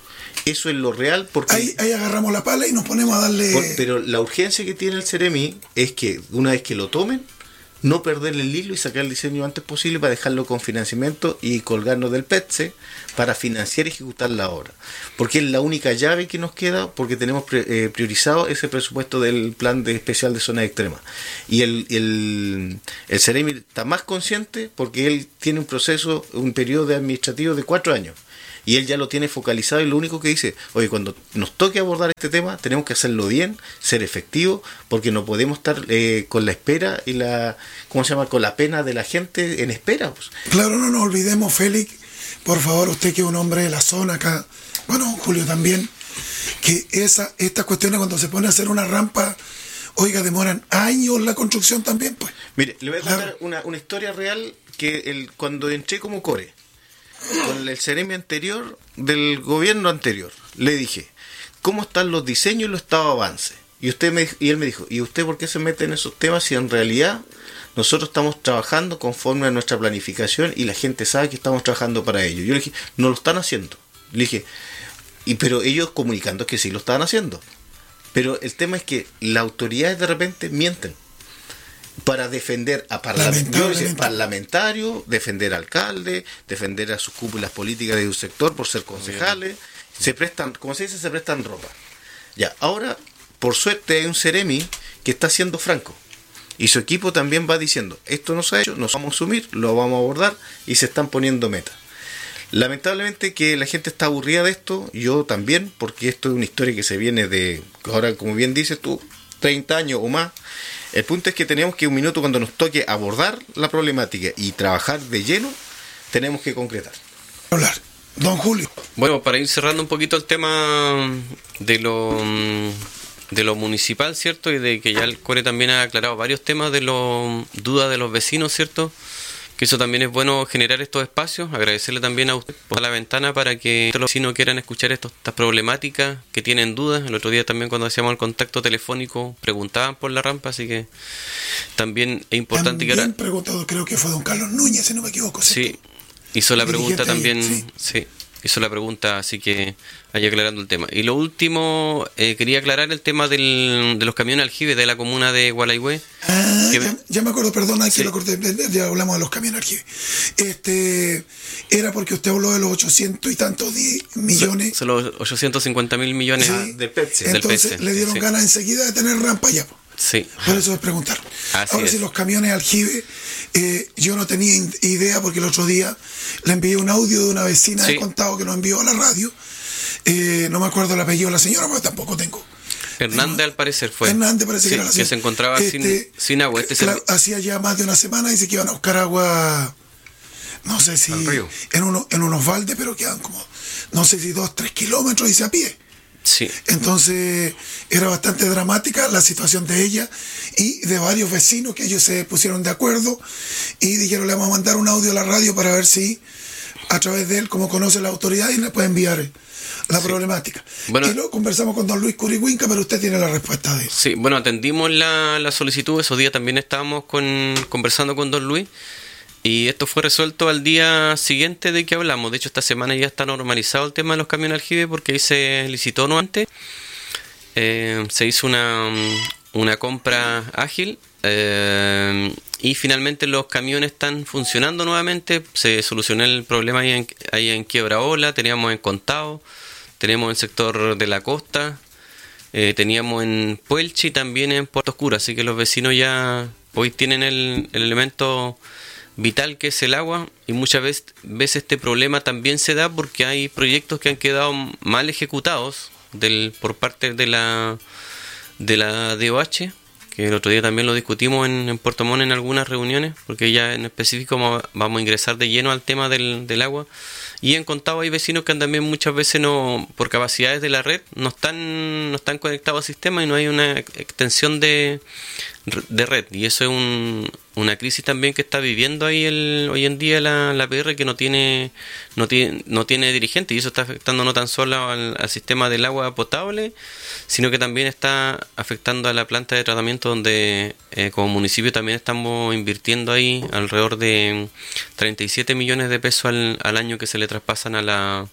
Eso es lo real porque... Ahí, ahí agarramos la pala y nos ponemos a darle... Por, pero la urgencia que tiene el Ceremi es que una vez que lo tomen, no perderle el hilo y sacar el diseño lo antes posible para dejarlo con financiamiento y colgarnos del P E T S E para financiar y ejecutar la obra. Porque es la única llave que nos queda, porque tenemos pre, eh, priorizado ese presupuesto del plan de especial de zonas extremas. Y el, el, el Ceremi está más consciente porque él tiene un proceso, un periodo de administrativo de cuatro años. Y él ya lo tiene focalizado y lo único que dice, oye, cuando nos toque abordar este tema, tenemos que hacerlo bien, ser efectivo, porque no podemos estar eh, con la espera y la, ¿cómo se llama?, con la pena de la gente en espera. Pues. Claro, no nos olvidemos, Félix, por favor, usted que es un hombre de la zona acá, bueno, Julio también, que esa, estas cuestiones cuando se pone a hacer una rampa, oiga, demoran años la construcción también, pues. Mire, le voy a contar Claro. una, una historia real que el, cuando entré como core, con el Ceremi anterior del gobierno anterior, le dije, ¿cómo están los diseños y los estados de avance? Y usted me y él me dijo, ¿y usted por qué se mete en esos temas si en realidad nosotros estamos trabajando conforme a nuestra planificación y la gente sabe que estamos trabajando para ello? Yo le dije, no lo están haciendo. Le dije, y pero ellos comunicando que sí lo estaban haciendo. Pero el tema es que las autoridades de repente mienten para defender a parlamentarios, parlamentarios, defender a alcaldes, defender a sus cúpulas políticas de un sector por ser concejales, se prestan, como se dice, se prestan ropa. Ya, ahora, por suerte hay un Ceremi que está siendo franco. Y su equipo también va diciendo, esto no se ha hecho, nos vamos a asumir, lo vamos a abordar y se están poniendo metas. Lamentablemente que la gente está aburrida de esto, yo también, porque esto es una historia que se viene de, ahora como bien dices tú, treinta años o más. El punto es que tenemos que un minuto cuando nos toque abordar la problemática y trabajar de lleno, tenemos que concretar. Hablar. Don Julio. Bueno, para ir cerrando un poquito el tema de lo de lo municipal, ¿cierto? Y de que ya el Core también ha aclarado varios temas de las dudas de los vecinos, ¿cierto? Que eso también es bueno generar estos espacios. Agradecerle también a usted por la ventana para que los vecinos quieran escuchar esto, estas problemáticas, que tienen dudas. El otro día también cuando hacíamos el contacto telefónico preguntaban por la rampa, así que también es importante También que ahora... preguntado, creo que fue don Carlos Núñez, si no me equivoco. ¿cierto? Sí, hizo la pregunta Dirigente, también, sí. sí, hizo la pregunta, así que ahí aclarando el tema. Y lo último, eh, quería aclarar el tema del, de los camiones aljibe de la comuna de Gualaihue. Ah, que- ya, ya me acuerdo, perdona Sí. que lo corté, ya hablamos de los camiones aljibe. Este, era porque usted habló de los ochocientos y tantos di- millones. Son los ochocientos cincuenta mil millones. Sí. Ah, del P E T S E. del Entonces P E T S E, le dieron sí. ganas enseguida de tener rampa ya. po. Sí. Por eso es preguntar. Así Ahora es. sí, los camiones aljibe, eh, yo no tenía in- idea porque el otro día le envié un audio de una vecina Sí. de Contado que nos envió a la radio. Eh, no me acuerdo el apellido de la señora, porque tampoco tengo. Hernández al parecer fue. Hernández parece Sí, que era la que señora. se encontraba Este, sin, sin agua. Este claro, servi- hacía ya más de una semana, dice que iban a buscar agua, no sé si Al río. en, uno, en unos baldes, pero quedan como, no sé si dos, tres kilómetros, dice a pie. Sí. Entonces era bastante dramática la situación de ella y de varios vecinos que ellos se pusieron de acuerdo y dijeron, le vamos a mandar un audio a la radio para ver si a través de él, como conoce la autoridad, y le puede enviar la problemática. Bueno. Y luego conversamos con don Luis Curigüinca, pero usted tiene la respuesta de él. Sí, bueno, atendimos la, la solicitud. Esos días también estábamos con, conversando con don Luis. Y esto fue resuelto al día siguiente de que hablamos. De hecho, esta semana ya está normalizado el tema de los camiones aljibe porque ahí se licitó no antes. Eh, se hizo una, una compra ágil. eh, y finalmente los camiones están funcionando nuevamente. Se solucionó el problema ahí en, ahí en Quiebraola. Teníamos en Contado. Tenemos en el sector de la costa. Eh, teníamos en Puelchi y también en Puerto Oscuro. Así que los vecinos ya hoy tienen el, el elemento vital que es el agua, y muchas veces, veces este problema también se da porque hay proyectos que han quedado mal ejecutados del, por parte de la de la D O H, que el otro día también lo discutimos en, en Puerto Montt en algunas reuniones, porque ya en específico vamos, vamos a ingresar de lleno al tema del, del agua. Y en Contado hay vecinos que también muchas veces no, por capacidades de la red, no están, no están están conectados al sistema y no hay una extensión de, de red. Y eso es un, una crisis también que está viviendo ahí el, hoy en día la, la P R, que no tiene, no tiene no tiene dirigente, y eso está afectando no tan solo al, al sistema del agua potable, sino que también está afectando a la planta de tratamiento, donde eh, como municipio también estamos invirtiendo ahí alrededor de treinta y siete millones de pesos al, al año que se le traspasan a la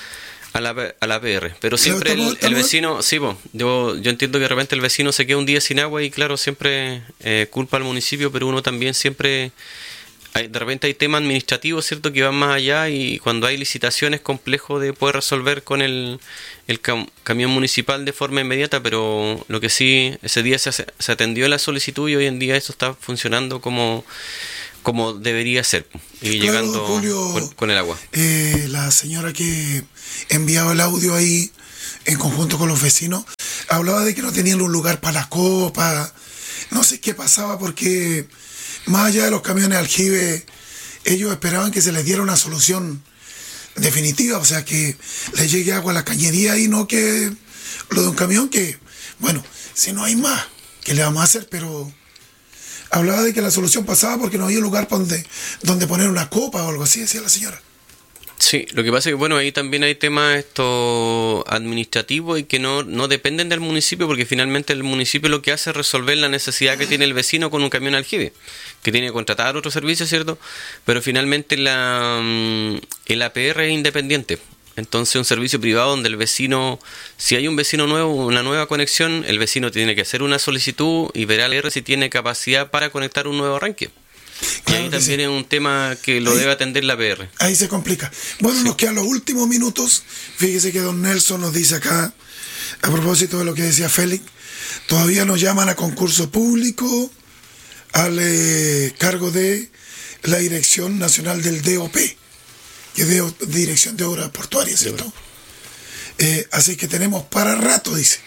A la, a la P R, pero siempre Pero estamos, el, el vecino, sí, po, yo, yo entiendo que de repente el vecino se queda un día sin agua y claro, siempre eh, culpa al municipio, pero uno también siempre, hay, de repente hay temas administrativos, ¿cierto?, que van más allá, y cuando hay licitaciones es complejo de poder resolver con el, el cam, camión municipal de forma inmediata, pero lo que sí, ese día se, se atendió la solicitud y hoy en día eso está funcionando como... como debería ser, y claro, llegando Julio, con, con el agua. Eh, la señora que enviaba el audio ahí en conjunto con los vecinos hablaba de que no tenían un lugar para la copa, no sé qué pasaba, porque más allá de los camiones aljibe, ellos esperaban que se les diera una solución definitiva, o sea, que les llegue agua a la cañería y no que lo de un camión que, bueno, si no hay más, ¿qué le vamos a hacer? Pero hablaba de que la solución pasaba porque no había lugar para donde, donde poner una copa o algo así, decía la señora. Sí, lo que pasa es que, bueno, ahí también hay temas esto administrativos y que no, no dependen del municipio, porque finalmente el municipio lo que hace es resolver la necesidad que tiene el vecino con un camión aljibe, que tiene que contratar otro servicio, ¿cierto? Pero finalmente la, el A P R es independiente. Entonces, un servicio privado donde el vecino, si hay un vecino nuevo, una nueva conexión, el vecino tiene que hacer una solicitud y verá al R si tiene capacidad para conectar un nuevo arranque. Claro, y ahí también sí. Es un tema que lo ahí, debe atender la P R. Ahí se complica. Bueno, sí. Nos quedan los últimos minutos. Fíjese que don Nelson nos dice acá, a propósito de lo que decía Félix, todavía nos llaman a concurso público al eh, cargo de la Dirección Nacional del D O P, que es de, de Dirección de Obras Portuarias, ¿cierto? Sí, bueno. eh, así que tenemos para rato, dice.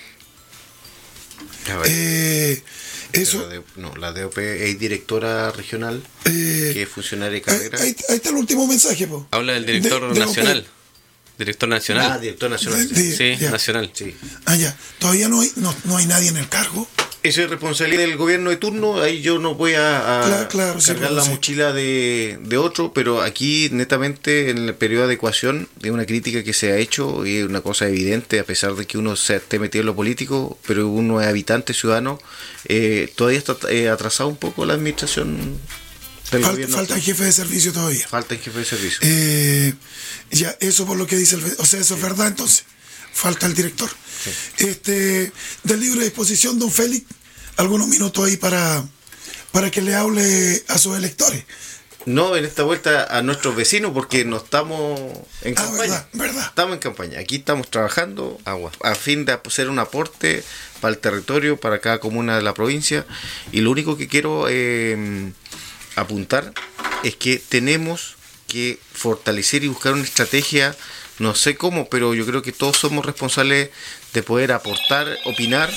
Eh, eso, la, de, no, la D O P es directora regional, eh, que es funcionaria de carrera. Ahí, ahí está el último mensaje, po. Habla del director de, nacional. De director nacional. Ah, director nacional. De, de, sí, ya. nacional. Sí. Ah, ya. Todavía no hay, no, no hay nadie en el cargo. Eso es responsabilidad del gobierno de turno, ahí yo no voy a, a claro, claro, cargar sí, la sí. mochila de, de otro, pero aquí netamente en el periodo de adecuación es una crítica que se ha hecho y es una cosa evidente, a pesar de que uno se esté metido en lo político, pero uno es habitante, ciudadano, eh, todavía está eh, atrasado un poco la administración del falta, gobierno. Falta el jefe de servicio todavía. Falta el jefe de servicio. Eh, ya, eso por lo que dice el... O sea, eso sí. Es verdad entonces. Falta el director. Sí. Este, del libre disposición, don Félix, algunos minutos ahí para, para que le hable a sus electores. No, en esta vuelta a nuestros vecinos, porque no estamos en ah, campaña. Verdad, verdad. Estamos en campaña. Aquí estamos trabajando agua a fin de hacer un aporte para el territorio, para cada comuna de la provincia. Y lo único que quiero eh, apuntar es que tenemos que fortalecer y buscar una estrategia. No sé cómo, pero yo creo que todos somos responsables de poder aportar, opinar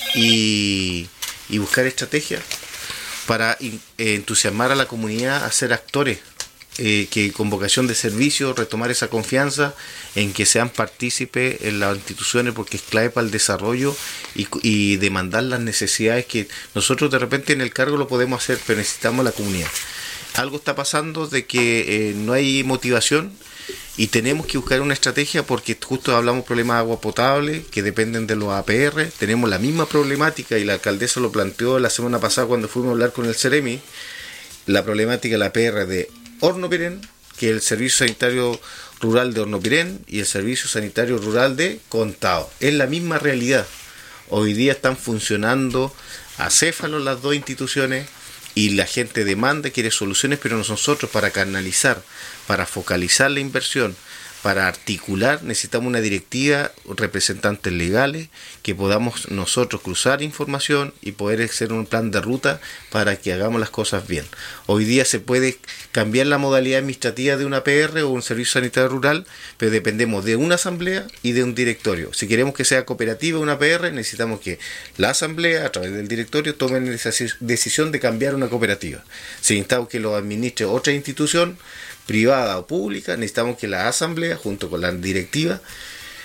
y, y buscar estrategias para eh, entusiasmar a la comunidad a ser actores, eh, que con vocación de servicio, retomar esa confianza en que sean partícipes en las instituciones, porque es clave para el desarrollo y, y demandar las necesidades que nosotros de repente en el cargo lo podemos hacer, pero necesitamos la comunidad. Algo está pasando de que eh, no hay motivación. Y tenemos que buscar una estrategia porque justo hablamos de problemas de agua potable que dependen de los A P R. Tenemos la misma problemática y la alcaldesa lo planteó la semana pasada cuando fuimos a hablar con el Ceremi. La problemática de la A P R de Hornopirén, que es el Servicio Sanitario Rural de Hornopirén y el Servicio Sanitario Rural de Contado. Es la misma realidad. Hoy día están funcionando acéfalos las dos instituciones. Y la gente demanda, quiere soluciones, pero nosotros para canalizar, para focalizar la inversión, para articular, necesitamos una directiva, representantes legales, que podamos nosotros cruzar información y poder hacer un plan de ruta para que hagamos las cosas bien. Hoy día se puede cambiar la modalidad administrativa de una P R o un servicio sanitario rural, pero dependemos de una asamblea y de un directorio. Si queremos que sea cooperativa una P R, necesitamos que la asamblea, a través del directorio, tomen esa decisión de cambiar una cooperativa. Si necesitamos que lo administre otra institución, privada o pública, necesitamos que la asamblea, junto con la directiva,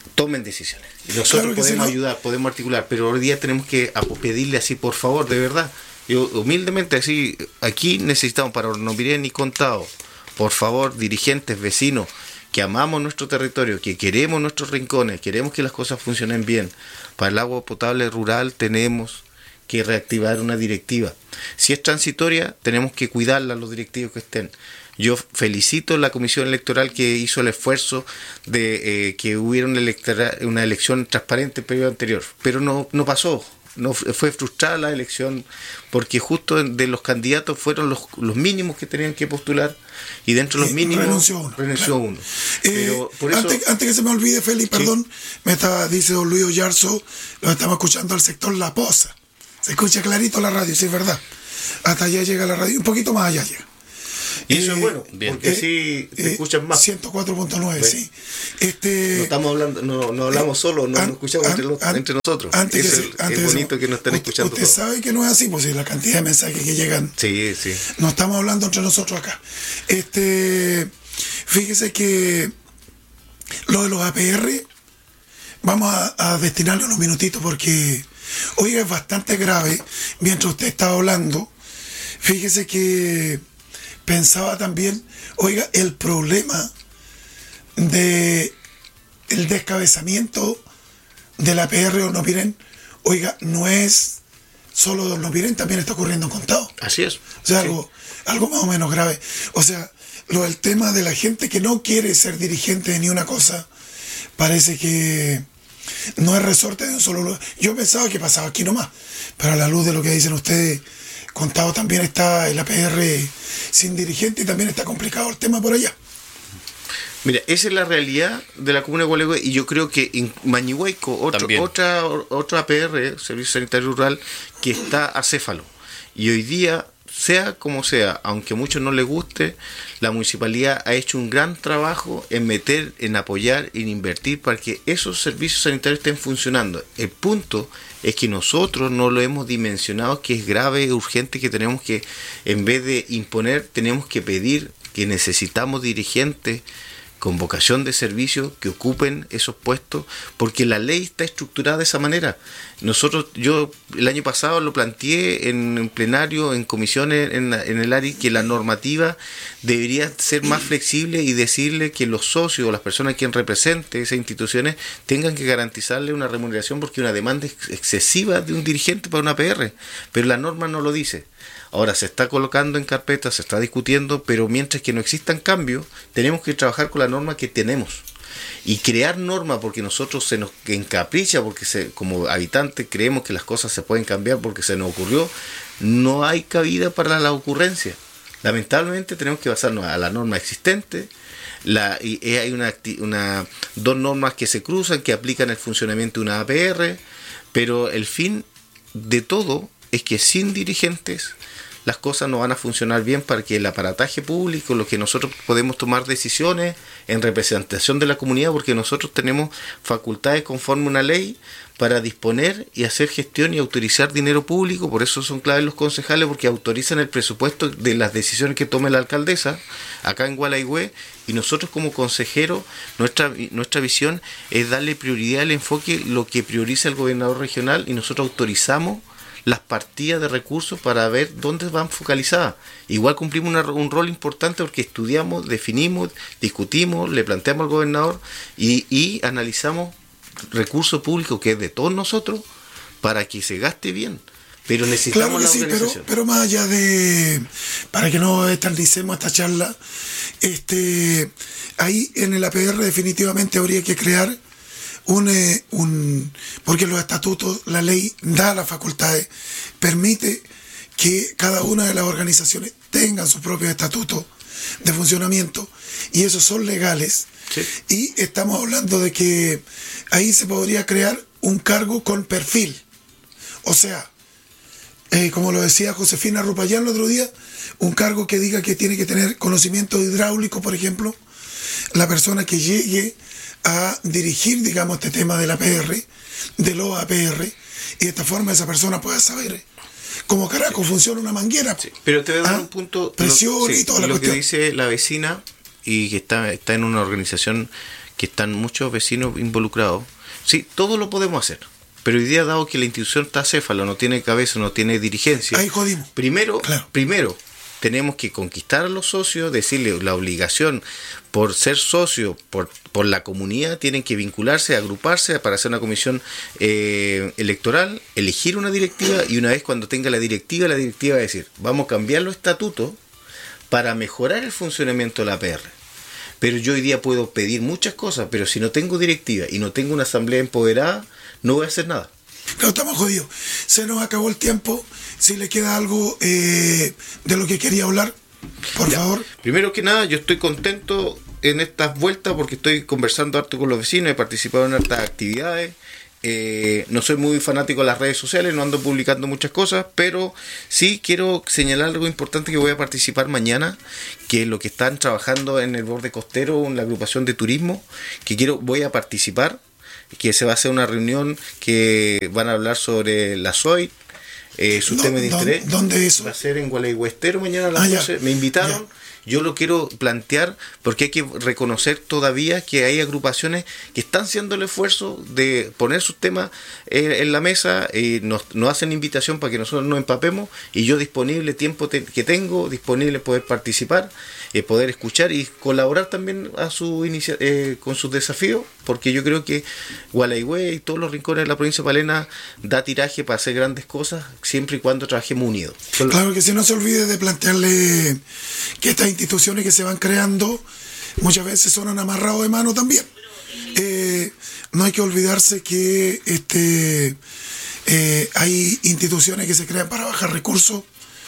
tomen decisiones. Y nosotros Claro que podemos sí, ¿no? ayudar, podemos articular, pero hoy día tenemos que a- pedirle así, por favor, de verdad. Yo humildemente así, aquí necesitamos para Hornopiren y Contado, por favor, dirigentes, vecinos, que amamos nuestro territorio, que queremos nuestros rincones, queremos que las cosas funcionen bien. Para el agua potable rural tenemos que reactivar una directiva. Si es transitoria, tenemos que cuidarla, los directivos que estén. Yo felicito a la comisión electoral que hizo el esfuerzo de eh, que hubiera una, electora, una elección transparente el periodo anterior, pero no, no pasó. No fue frustrada la elección porque justo de los candidatos fueron los, los mínimos que tenían que postular y dentro de los Eh, mínimos renunció uno, renunció claro. uno. Eh, Pero por eso, antes, antes que se me olvide, Félix, perdón, me está, dice don Luis Oyarzo, lo estamos escuchando al sector La Poza. Se escucha clarito la radio, sí es verdad. Hasta allá llega la radio, un poquito más allá llega. y eso eh, es bueno, bien. porque así te Eh, escuchan más. ciento cuatro punto nueve, Pues, sí. Este, No estamos hablando, no, no hablamos solo, no an- nos escuchamos an- entre, los- an- entre nosotros. Antes Eso que es, se- antes es que bonito se- que nos estén usted- escuchando Usted todos. sabe que no es así, pues si la cantidad de mensajes que llegan. Sí, sí. No estamos hablando entre nosotros acá. Este, fíjese que lo de los A P R, vamos a, a destinarle unos minutitos porque, oiga, es bastante grave. Mientras usted estaba hablando, fíjese que pensaba también, oiga, el problema de el descabezamiento del A P R Hornopiren, oiga, no es solo de Hornopiren, también está ocurriendo en Contado. Así es. O sea, Sí. algo, algo más o menos grave. O sea, lo del tema de la gente que no quiere ser dirigente de ni una cosa, parece que no es resorte de un solo lugar. Yo pensaba que pasaba aquí nomás, pero a la luz de lo que dicen ustedes, Contado también está el A P R sin dirigente y también está complicado el tema por allá. Mira, esa es la realidad de la comuna de Gualeguay y yo creo que en Mañihuayco, otro, También. otra, otro A P R, Servicio Sanitario Rural, que está acéfalo. Y hoy día, sea como sea, aunque a muchos no les guste, la municipalidad ha hecho un gran trabajo en meter, en apoyar, en invertir para que esos servicios sanitarios estén funcionando. El punto es que nosotros no lo hemos dimensionado, que es grave e urgente, que tenemos que, en vez de imponer, tenemos que pedir que necesitamos dirigentes con vocación de servicio que ocupen esos puestos, porque la ley está estructurada de esa manera. Nosotros, yo el año pasado lo planteé en, en plenario, en comisiones, en, en el área, que la normativa debería ser más flexible y decirle que los socios o las personas quien represente esas instituciones tengan que garantizarle una remuneración porque hay una demanda ex- excesiva de un dirigente para una P R, pero la norma no lo dice. Ahora se está colocando en carpeta, se está discutiendo, pero mientras que no existan cambios, tenemos que trabajar con la norma que tenemos. Y crear normas porque nosotros se nos encapricha, porque se, como habitantes creemos que las cosas se pueden cambiar porque se nos ocurrió, no hay cabida para la ocurrencia. Lamentablemente tenemos que basarnos a la norma existente. La, y hay una, acti- una dos normas que se cruzan, que aplican el funcionamiento de una A P R, pero el fin de todo es que sin dirigentes las cosas no van a funcionar bien para que el aparataje público, lo que nosotros podemos tomar decisiones en representación de la comunidad, porque nosotros tenemos facultades conforme a una ley para disponer y hacer gestión y autorizar dinero público. Por eso son claves los concejales, porque autorizan el presupuesto de las decisiones que tome la alcaldesa acá en Gualeguay, y nosotros como consejeros, nuestra, nuestra visión es darle prioridad al enfoque, lo que prioriza el gobernador regional, y nosotros autorizamos las partidas de recursos para ver dónde van focalizadas. Igual cumplimos una, un rol importante porque estudiamos, definimos, discutimos, le planteamos al gobernador y, y analizamos recursos públicos que es de todos nosotros para que se gaste bien. Pero necesitamos Claro que la sí, pero, organización. pero más allá de, para que no eternicemos esta charla, este, ahí en el A P R definitivamente habría que crear un, eh, un, porque los estatutos, la ley da las facultades, permite que cada una de las organizaciones tengan sus propios estatutos de funcionamiento y esos son legales. Sí. Y estamos hablando de que ahí se podría crear un cargo con perfil. O sea, eh, como lo decía Josefina Rupayán el otro día, un cargo que diga que tiene que tener conocimiento hidráulico, por ejemplo, la persona que llegue a dirigir, digamos, este tema de la A P R, de los A P R, y de esta forma esa persona pueda saber cómo carajo funciona una manguera. Sí, pero te voy a dar ¿Ah? un punto. Presión lo, sí, y toda la lo cuestión. que dice la vecina y que está, está en una organización que están muchos vecinos involucrados, sí, todo lo podemos hacer. Pero hoy día, dado que la institución está acéfala, no tiene cabeza, no tiene dirigencia, ahí jodimos. Primero, claro. primero tenemos que conquistar a los socios, decirle la obligación por ser socio, por, por la comunidad, tienen que vincularse, agruparse para hacer una comisión eh, electoral, elegir una directiva, y una vez cuando tenga la directiva, la directiva va a decir, vamos a cambiar los estatutos para mejorar el funcionamiento de la A P R. Pero yo hoy día puedo pedir muchas cosas, pero si no tengo directiva y no tengo una asamblea empoderada, no voy a hacer nada. No, estamos jodidos. Se nos acabó el tiempo. Si le queda algo eh, de lo que quería hablar, por ya, favor. Primero que nada, yo estoy contento en estas vueltas porque estoy conversando harto con los vecinos, he participado en hartas actividades. Eh, no soy muy fanático de las redes sociales, no ando publicando muchas cosas, pero sí quiero señalar algo importante que voy a participar mañana, que es lo que están trabajando en el borde costero, en la agrupación de turismo, que quiero, voy a participar, que se va a hacer una reunión que van a hablar sobre la S O I, eh, sus temas de interés. ¿Dónde eso? Va a ser en Gualeguaychú mañana a las ah, doce. Me invitaron. Ya. Yo lo quiero plantear porque hay que reconocer todavía que hay agrupaciones que están haciendo el esfuerzo de poner sus temas eh, en la mesa, y nos, nos hacen invitación para que nosotros nos empapemos, y yo disponible, tiempo te, que tengo, disponible poder participar, eh, poder escuchar y colaborar también a su inicia, eh, con sus desafíos, porque yo creo que Gualeguay y todos los rincones de la provincia de Palena da tiraje para hacer grandes cosas, siempre y cuando trabajemos unidos. Claro que si no se olvide de plantearle que estas instituciones que se van creando muchas veces son un amarrado de mano también. Eh, no hay que olvidarse que este eh, hay instituciones que se crean para bajar recursos,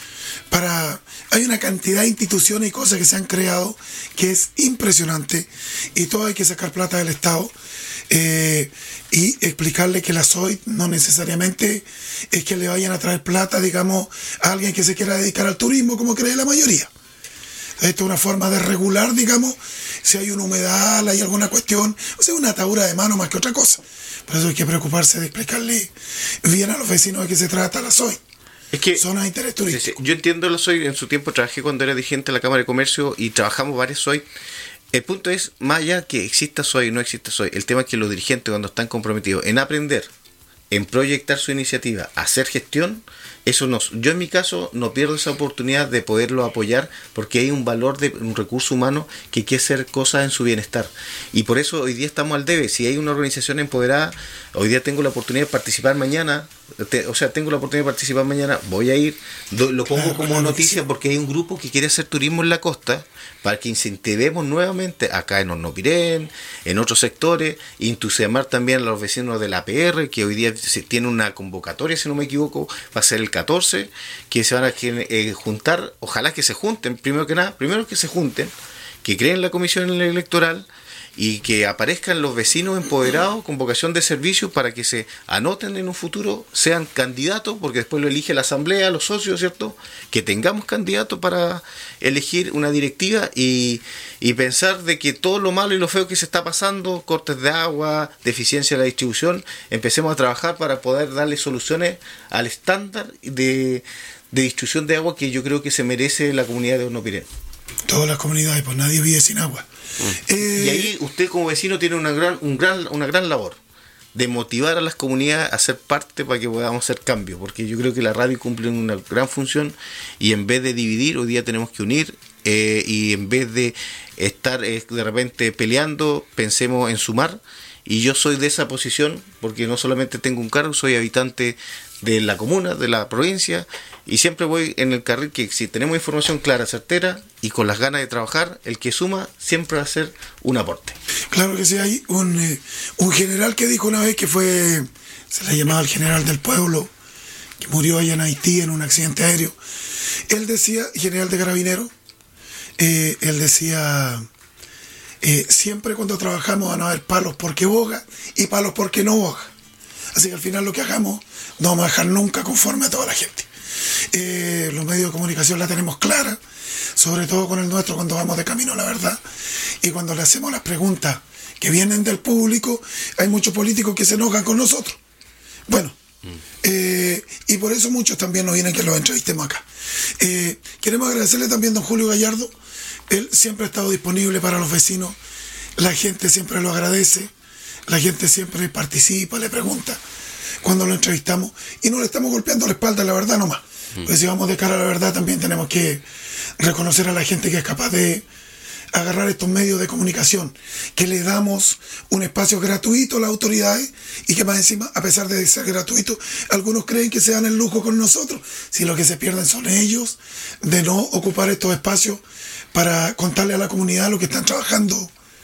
para hay una cantidad de instituciones y cosas que se han creado que es impresionante, y todo hay que sacar plata del Estado. Eh, y explicarle que la S O I no necesariamente es que le vayan a traer plata, digamos, a alguien que se quiera dedicar al turismo, como cree la mayoría. Esto es una forma de regular, digamos, si hay una humedad, hay alguna cuestión, o sea, una atadura de mano más que otra cosa. Por eso hay que preocuparse de explicarle bien a los vecinos de qué se trata la S O I. Es que zonas de interés turístico. Sí, sí. Yo entiendo la S O I, en su tiempo trabajé cuando era dirigente de la Cámara de Comercio y trabajamos varias S O I. El punto es, más allá que exista S O I o no exista S O I, el tema es que los dirigentes, cuando están comprometidos en aprender, en proyectar su iniciativa, hacer gestión, eso no, yo en mi caso no pierdo esa oportunidad de poderlo apoyar, porque hay un valor de un recurso humano que quiere hacer cosas en su bienestar, y por eso hoy día estamos al debe. Si hay una organización empoderada, hoy día tengo la oportunidad de participar mañana, te, o sea, tengo la oportunidad de participar mañana, voy a ir, do, lo pongo claro, como claro, noticia sí. Porque hay un grupo que quiere hacer turismo en la costa, para que incentivemos nuevamente acá en Hornopirén, en otros sectores, entusiasmar también a los vecinos de la A P R, que hoy día se tiene una convocatoria, si no me equivoco, va a ser el catorce, que se van a eh, juntar, ojalá que se junten, primero que nada, primero que se junten, que creen la comisión electoral, y que aparezcan los vecinos empoderados con vocación de servicio para que se anoten en un futuro, sean candidatos, porque después lo elige la asamblea, los socios, ¿cierto? Que tengamos candidatos para elegir una directiva, y, y pensar de que todo lo malo y lo feo que se está pasando, cortes de agua, deficiencia de la distribución, empecemos a trabajar para poder darle soluciones al estándar de, de distribución de agua que yo creo que se merece la comunidad de Hornopirén. Todas las comunidades, pues nadie vive sin agua. Mm. Eh, y ahí usted como vecino tiene una gran, un gran, una gran labor de motivar a las comunidades a ser parte para que podamos hacer cambio, porque yo creo que la radio cumple una gran función, y en vez de dividir, hoy día tenemos que unir, eh, y en vez de estar eh, de repente peleando, pensemos en sumar. Y yo soy de esa posición, porque no solamente tengo un cargo, soy habitante de la comuna, de la provincia, y siempre voy en el carril que si tenemos información clara, certera, y con las ganas de trabajar, el que suma siempre va a ser un aporte. Claro que sí, hay un, eh, un general que dijo una vez que fue, se le llamaba el general del pueblo, que murió allá en Haití en un accidente aéreo. Él decía, general de carabineros, eh, él decía... Eh, siempre cuando trabajamos van a haber palos porque boga y palos porque no boga. Así que al final lo que hagamos no vamos a dejar nunca conforme a toda la gente. Eh, los medios de comunicación la tenemos clara, sobre todo con el nuestro cuando vamos de camino a la verdad. Y cuando le hacemos las preguntas que vienen del público, hay muchos políticos que se enojan con nosotros. Bueno, eh, y por eso muchos también nos vienen que los entrevistemos acá. Eh, queremos agradecerle también a don Julio Gallardo. Él siempre ha estado disponible para los vecinos, la gente siempre lo agradece, la gente siempre participa, le pregunta cuando lo entrevistamos y no le estamos golpeando la espalda, la verdad nomás. Mm. Pues si vamos de cara a la verdad también tenemos que reconocer a la gente que es capaz de agarrar estos medios de comunicación, que le damos un espacio gratuito a las autoridades y que más encima, a pesar de ser gratuito, algunos creen que se dan el lujo con nosotros, si lo que se pierden son ellos, de no ocupar estos espacios para contarle a la comunidad lo que están trabajando,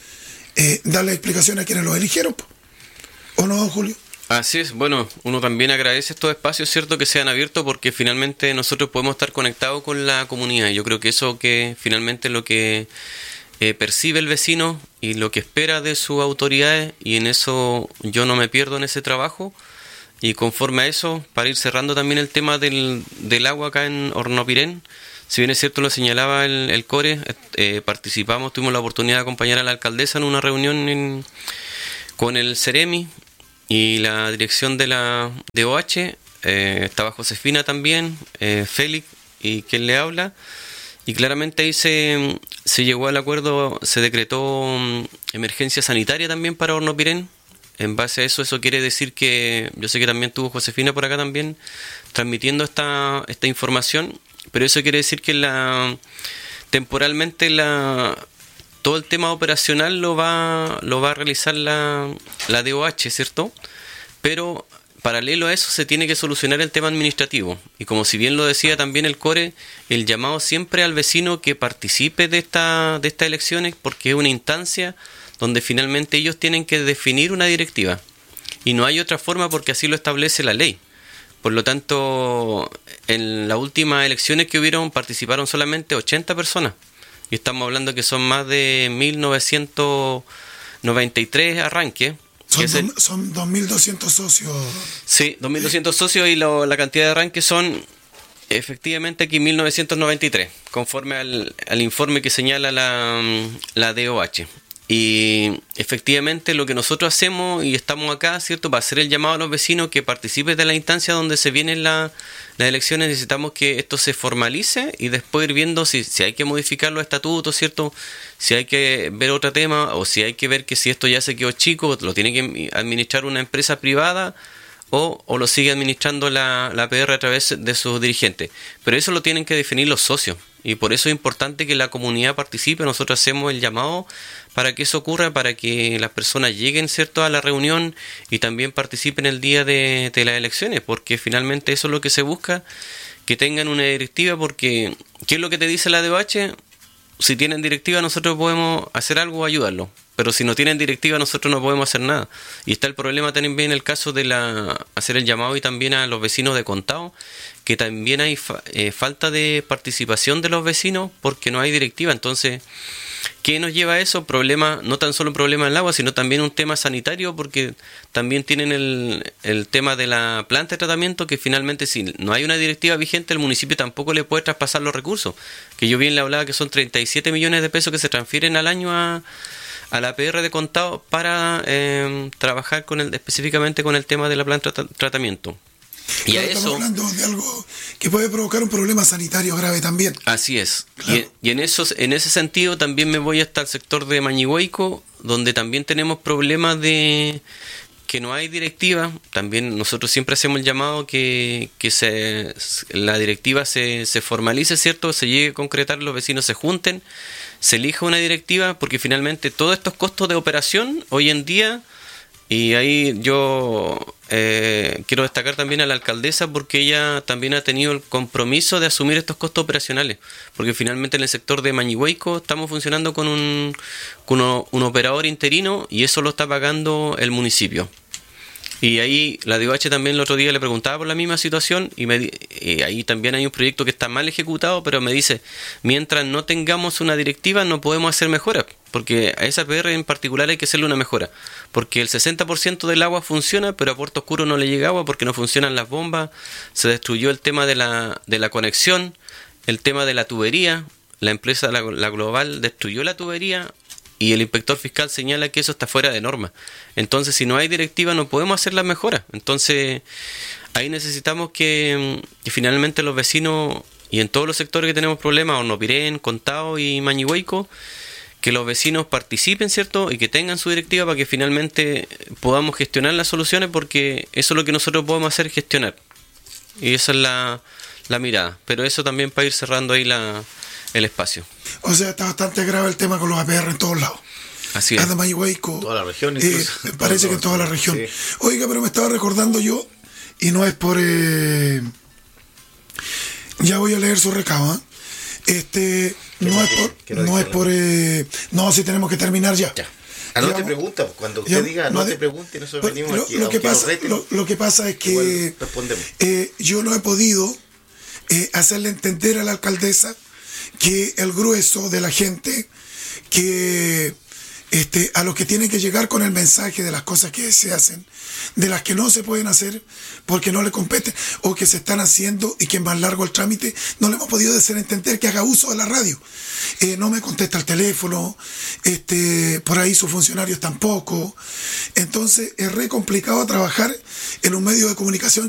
eh, darle explicaciones a quienes los eligieron, ¿o no, Julio? Así es, bueno, uno también agradece estos espacios, cierto, que sean abiertos porque finalmente nosotros podemos estar conectados con la comunidad. Yo creo que eso que finalmente es lo que eh, percibe el vecino y lo que espera de sus autoridades, y en eso yo no me pierdo en ese trabajo. Y conforme a eso, para ir cerrando también el tema del, del agua acá en Hornopirén, si bien es cierto lo señalaba el, el CORE, eh, participamos, tuvimos la oportunidad de acompañar a la alcaldesa en una reunión en, con el Ceremi y la dirección de la D O H, eh, estaba Josefina también, eh, Félix y quien le habla, y claramente ahí se, se llegó al acuerdo, se decretó um, emergencia sanitaria también para Hornopirén. En base a eso, eso quiere decir que, yo sé que también tuvo Josefina por acá también, transmitiendo esta, esta información, pero eso quiere decir que la temporalmente la todo el tema operacional lo va lo va a realizar la, la D O H, ¿cierto? Pero paralelo a eso se tiene que solucionar el tema administrativo. Y como si bien lo decía también el CORE, el llamado siempre al vecino que participe de esta de estas elecciones, porque es una instancia donde finalmente ellos tienen que definir una directiva. Y no hay otra forma porque así lo establece la ley. Por lo tanto, en las últimas elecciones que hubieron participaron solamente ochenta personas. Y estamos hablando que son más de mil novecientos noventa y tres arranques. Son, do, el, son dos mil doscientos socios. Sí, dos mil doscientos socios, y lo, la cantidad de arranques son efectivamente aquí mil novecientos noventa y tres, conforme al, al informe que señala la, la D O H. Y efectivamente lo que nosotros hacemos y estamos acá, ¿cierto?, para hacer el llamado a los vecinos que participen de la instancia donde se vienen la, las elecciones. Necesitamos que esto se formalice y después ir viendo si, si hay que modificar los estatutos, ¿cierto?, si hay que ver otro tema, o si hay que ver que si esto ya se quedó chico, lo tiene que administrar una empresa privada o, o lo sigue administrando la, la P R a través de sus dirigentes. Pero eso lo tienen que definir los socios. Y por eso es importante que la comunidad participe. Nosotros hacemos el llamado para que eso ocurra, para que las personas lleguen, ¿cierto?, a la reunión y también participen el día de, de las elecciones, porque finalmente eso es lo que se busca, que tengan una directiva, porque ¿qué es lo que te dice la D O H? Si tienen directiva nosotros podemos hacer algo o ayudarlos, pero si no tienen directiva nosotros no podemos hacer nada. Y está el problema también en el caso de la hacer el llamado y también a los vecinos de Contao, que también hay fa, eh, falta de participación de los vecinos porque no hay directiva. Entonces, ¿qué nos lleva a eso? Problema, no tan solo un problema del agua, sino también un tema sanitario, porque también tienen el, el tema de la planta de tratamiento, que finalmente si no hay una directiva vigente, el municipio tampoco le puede traspasar los recursos, que yo bien le hablaba que son treinta y siete millones de pesos que se transfieren al año a, a la P R de Contao para eh, trabajar con el, específicamente con el tema de la planta de tratamiento. Y claro, a eso, estamos hablando de algo que puede provocar un problema sanitario grave también. Así es. Claro. Y, y en esos, en ese sentido también me voy hasta el sector de Mañihueico, donde también tenemos problemas de que no hay directiva. También nosotros siempre hacemos el llamado que, que se, la directiva se, se formalice, ¿cierto? Se llegue a concretar, los vecinos se junten, se elija una directiva, porque finalmente todos estos costos de operación hoy en día, y ahí yo eh, quiero destacar también a la alcaldesa, porque ella también ha tenido el compromiso de asumir estos costos operacionales, porque finalmente en el sector de Mañihueico estamos funcionando con un, con uno, un operador interino, y eso lo está pagando el municipio. Y ahí la D O H también el otro día le preguntaba por la misma situación, y, me, y ahí también hay un proyecto que está mal ejecutado, pero me dice, mientras no tengamos una directiva no podemos hacer mejoras, porque a esa P R en particular hay que hacerle una mejora, porque el sesenta por ciento del agua funciona, pero a Puerto Oscuro no le llega agua porque no funcionan las bombas, se destruyó el tema de la, de la conexión, el tema de la tubería, la empresa, la, la Global, destruyó la tubería, y el inspector fiscal señala que eso está fuera de norma. Entonces, si no hay directiva, no podemos hacer las mejoras. Entonces, ahí necesitamos que, que finalmente los vecinos, y en todos los sectores que tenemos problemas, Hornopirén, Contao y Mañihueico, que los vecinos participen, ¿cierto? Y que tengan su directiva para que finalmente podamos gestionar las soluciones, porque eso es lo que nosotros podemos hacer, gestionar. Y esa es la, la mirada. Pero eso también para ir cerrando ahí la, el espacio. O sea, está bastante grave el tema con los A P R en todos lados. Así es. Además, Huayco, toda la región, eh, parece que en toda la región. Sí. Oiga, pero me estaba recordando yo, y no es por... Eh, ya voy a leer su recado, ¿eh? Este, no es por... No, es por eh, no, si tenemos que terminar ya. ya. Ah, no te pregunta, cuando usted ya, diga, no, no te pregunte, nosotros venimos lo, aquí. Lo que, pasa, lo, lo que pasa es que eh, yo no he podido eh, hacerle entender a la alcaldesa que el grueso de la gente que... Este, a los que tienen que llegar con el mensaje de las cosas que se hacen, de las que no se pueden hacer porque no le competen o que se están haciendo y que es más largo el trámite, no le hemos podido hacer entender que haga uso de la radio. Eh, no me contesta el teléfono, este, por ahí sus funcionarios tampoco. Entonces es re complicado trabajar en un medio de comunicación